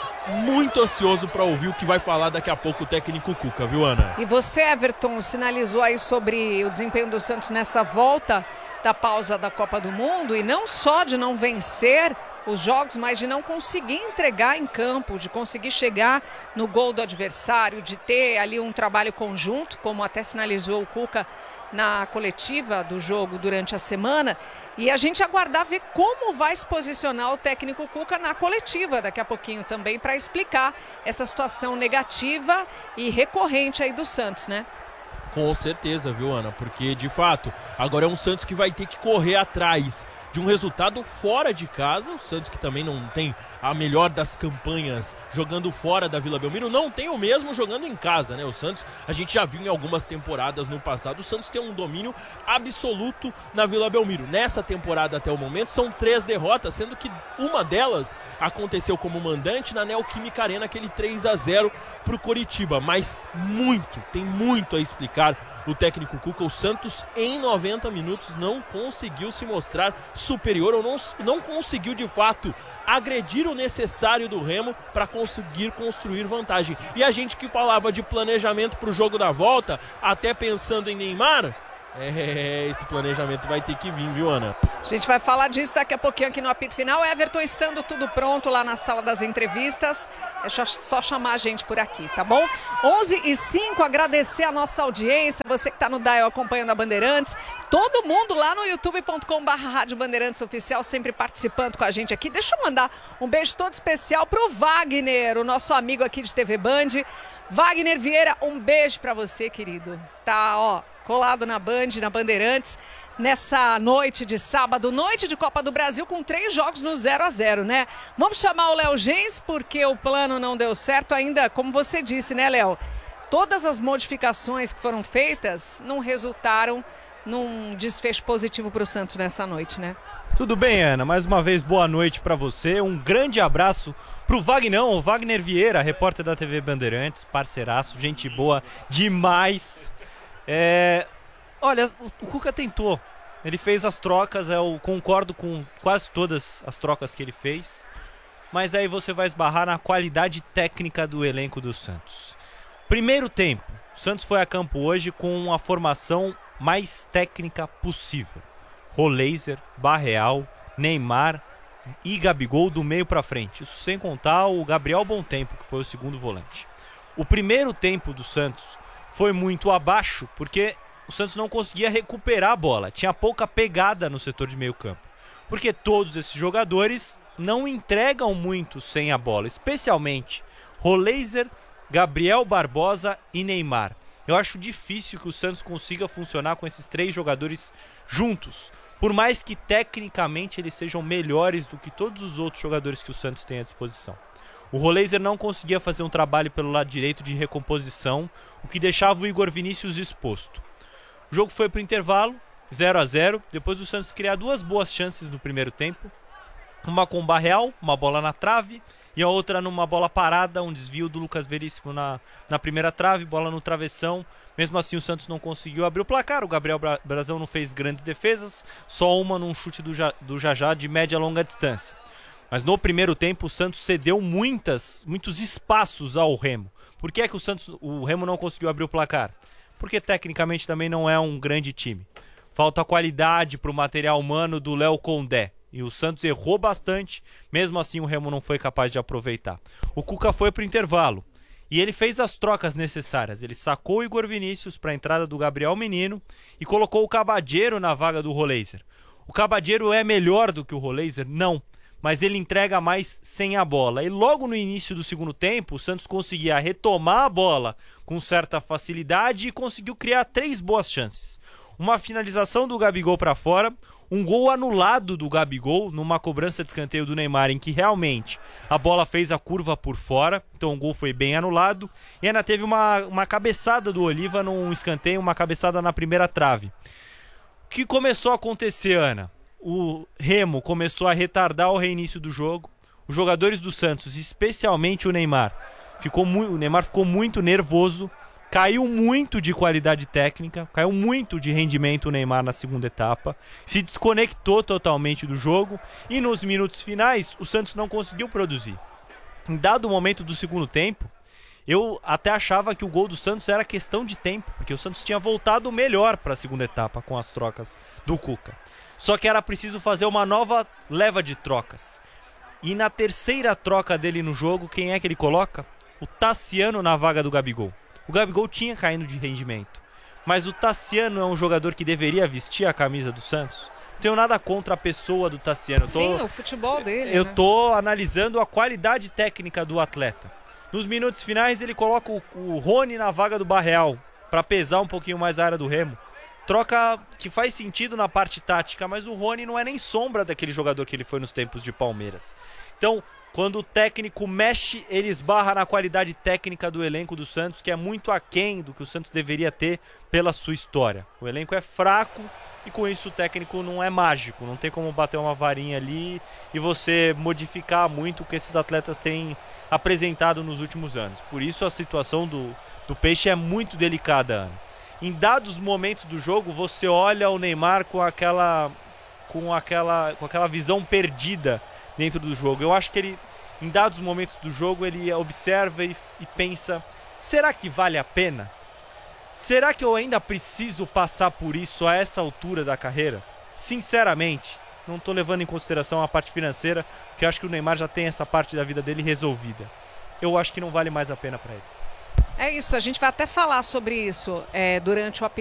S1: muito ansioso para ouvir o que vai falar daqui a pouco o técnico Cuca, viu, Ana?
S5: E você, Everton, sinalizou aí sobre o desempenho do Santos nessa volta da pausa da Copa do Mundo, e não só de não vencer os jogos, mas de não conseguir entregar em campo, de conseguir chegar no gol do adversário, de ter ali um trabalho conjunto, como até sinalizou o Cuca na coletiva do jogo durante a semana, e a gente aguardar ver como vai se posicionar o técnico Cuca na coletiva daqui a pouquinho também, para explicar essa situação negativa e recorrente aí do Santos, né?
S1: Com certeza, viu, Ana? Porque, de fato, agora é um Santos que vai ter que correr atrás de um resultado fora de casa. O Santos, que também não tem a melhor das campanhas jogando fora da Vila Belmiro, não tem o mesmo jogando em casa, né? O Santos, a gente já viu em algumas temporadas no passado, o Santos tem um domínio absoluto na Vila Belmiro. Nessa temporada até o momento são 3 derrotas, sendo que uma delas aconteceu como mandante na Neoquímica Arena, aquele 3-0 pro Coritiba. Mas tem muito a explicar o técnico Cuca. O Santos em 90 minutos não conseguiu se mostrar superior, ou não conseguiu de fato agredir o necessário do Remo para conseguir construir vantagem. E a gente que falava de planejamento para o jogo da volta, até pensando em Neymar, esse planejamento vai ter que vir, viu, Ana?
S5: A gente vai falar disso daqui a pouquinho aqui no apito final. Everton, estando tudo pronto lá na sala das entrevistas, é só chamar a gente por aqui, tá bom? 11h05, agradecer a nossa audiência, você que está no Dial acompanhando a Bandeirantes, todo mundo lá no youtube.com/Rádio Bandeirantes Oficial, sempre participando com a gente aqui. Deixa eu mandar um beijo todo especial pro Wagner, o nosso amigo aqui de TV Band. Wagner Vieira, um beijo para você, querido. Tá, colado na Band, na Bandeirantes, nessa noite de sábado, noite de Copa do Brasil, com 3 jogos no 0-0, né? Vamos chamar o Léo Gens, porque o plano não deu certo ainda, como você disse, né, Léo? Todas as modificações que foram feitas não resultaram num desfecho positivo para o Santos nessa noite, né?
S3: Tudo bem, Ana, mais uma vez boa noite para você, um grande abraço pro o Wagner Vieira, repórter da TV Bandeirantes, parceiraço, gente boa demais. Olha, o Cuca tentou, ele fez as trocas, eu concordo com quase todas as trocas que ele fez, mas aí você vai esbarrar na qualidade técnica do elenco do Santos. Primeiro tempo, o Santos foi a campo hoje com a formação mais técnica possível. Roleiser, Barreal, Neymar e Gabigol do meio para frente. Isso sem contar o Gabriel Bontempo, que foi o segundo volante. O primeiro tempo do Santos foi muito abaixo, porque o Santos não conseguia recuperar a bola. Tinha pouca pegada no setor de meio campo. Porque todos esses jogadores não entregam muito sem a bola. Especialmente Roleiser, Gabriel Barbosa e Neymar. Eu acho difícil que o Santos consiga funcionar com esses 3 jogadores juntos. Por mais que tecnicamente eles sejam melhores do que todos os outros jogadores que o Santos tem à disposição. O Roleiser não conseguia fazer um trabalho pelo lado direito de recomposição, o que deixava o Igor Vinícius exposto. O jogo foi para o intervalo, 0-0, depois do Santos criar 2 boas chances no primeiro tempo. Uma com o Barreal, uma bola na trave, e a outra numa bola parada, um desvio do Lucas Veríssimo na primeira trave, bola no travessão. Mesmo assim o Santos não conseguiu abrir o placar, o Gabriel Brazão não fez grandes defesas, só uma num chute do Jajá de média a longa distância. Mas no primeiro tempo o Santos cedeu muitos espaços ao Remo. Por que é que o Remo não conseguiu abrir o placar? Porque tecnicamente também não é um grande time. Falta qualidade para o material humano do Léo Condé. E o Santos errou bastante, mesmo assim o Remo não foi capaz de aproveitar. O Cuca foi para o intervalo e ele fez as trocas necessárias. Ele sacou o Igor Vinícius para a entrada do Gabriel Menino e colocou o Cabadieiro na vaga do Roleiser. O Cabadieiro é melhor do que o Roleiser? Não, mas ele entrega mais sem a bola. E logo no início do segundo tempo, o Santos conseguia retomar a bola com certa facilidade e conseguiu criar 3 boas chances. Uma finalização do Gabigol para fora, um gol anulado do Gabigol numa cobrança de escanteio do Neymar, em que realmente a bola fez a curva por fora, então o gol foi bem anulado. E ainda teve uma cabeçada do Oliva num escanteio, uma cabeçada na primeira trave. O que começou a acontecer, Ana? O Remo começou a retardar o reinício do jogo. Os jogadores do Santos, especialmente o Neymar, O Neymar ficou muito nervoso, caiu muito de qualidade técnica, caiu muito de rendimento o Neymar na segunda etapa, se desconectou totalmente do jogo e nos minutos finais o Santos não conseguiu produzir. Em dado momento do segundo tempo, eu até achava que o gol do Santos era questão de tempo, porque o Santos tinha voltado melhor para a segunda etapa com as trocas do Cuca. Só que era preciso fazer uma nova leva de trocas. E na terceira troca dele no jogo, quem é que ele coloca? O Tassiano na vaga do Gabigol. O Gabigol tinha caído de rendimento, mas o Tassiano é um jogador que deveria vestir a camisa do Santos. Não tenho nada contra a pessoa do Tassiano.
S5: Sim, o futebol dele.
S3: Eu tô analisando a qualidade técnica do atleta. Nos minutos finais ele coloca o Rony na vaga do Barreal para pesar um pouquinho mais a área do Remo. Troca que faz sentido na parte tática, mas o Rony não é nem sombra daquele jogador que ele foi nos tempos de Palmeiras. Então, quando o técnico mexe, ele esbarra na qualidade técnica do elenco do Santos, que é muito aquém do que o Santos deveria ter pela sua história. O elenco é fraco e com isso o técnico não é mágico, não tem como bater uma varinha ali e você modificar muito o que esses atletas têm apresentado nos últimos anos. Por isso a situação do Peixe é muito delicada, Ana. Em dados momentos do jogo, você olha o Neymar com aquela visão perdida dentro do jogo. Eu acho que ele, em dados momentos do jogo, ele observa e pensa, será que vale a pena? Será que eu ainda preciso passar por isso a essa altura da carreira? Sinceramente, não estou levando em consideração a parte financeira, porque eu acho que o Neymar já tem essa parte da vida dele resolvida. Eu acho que não vale mais a pena para ele.
S5: É isso, a gente vai até falar sobre isso durante o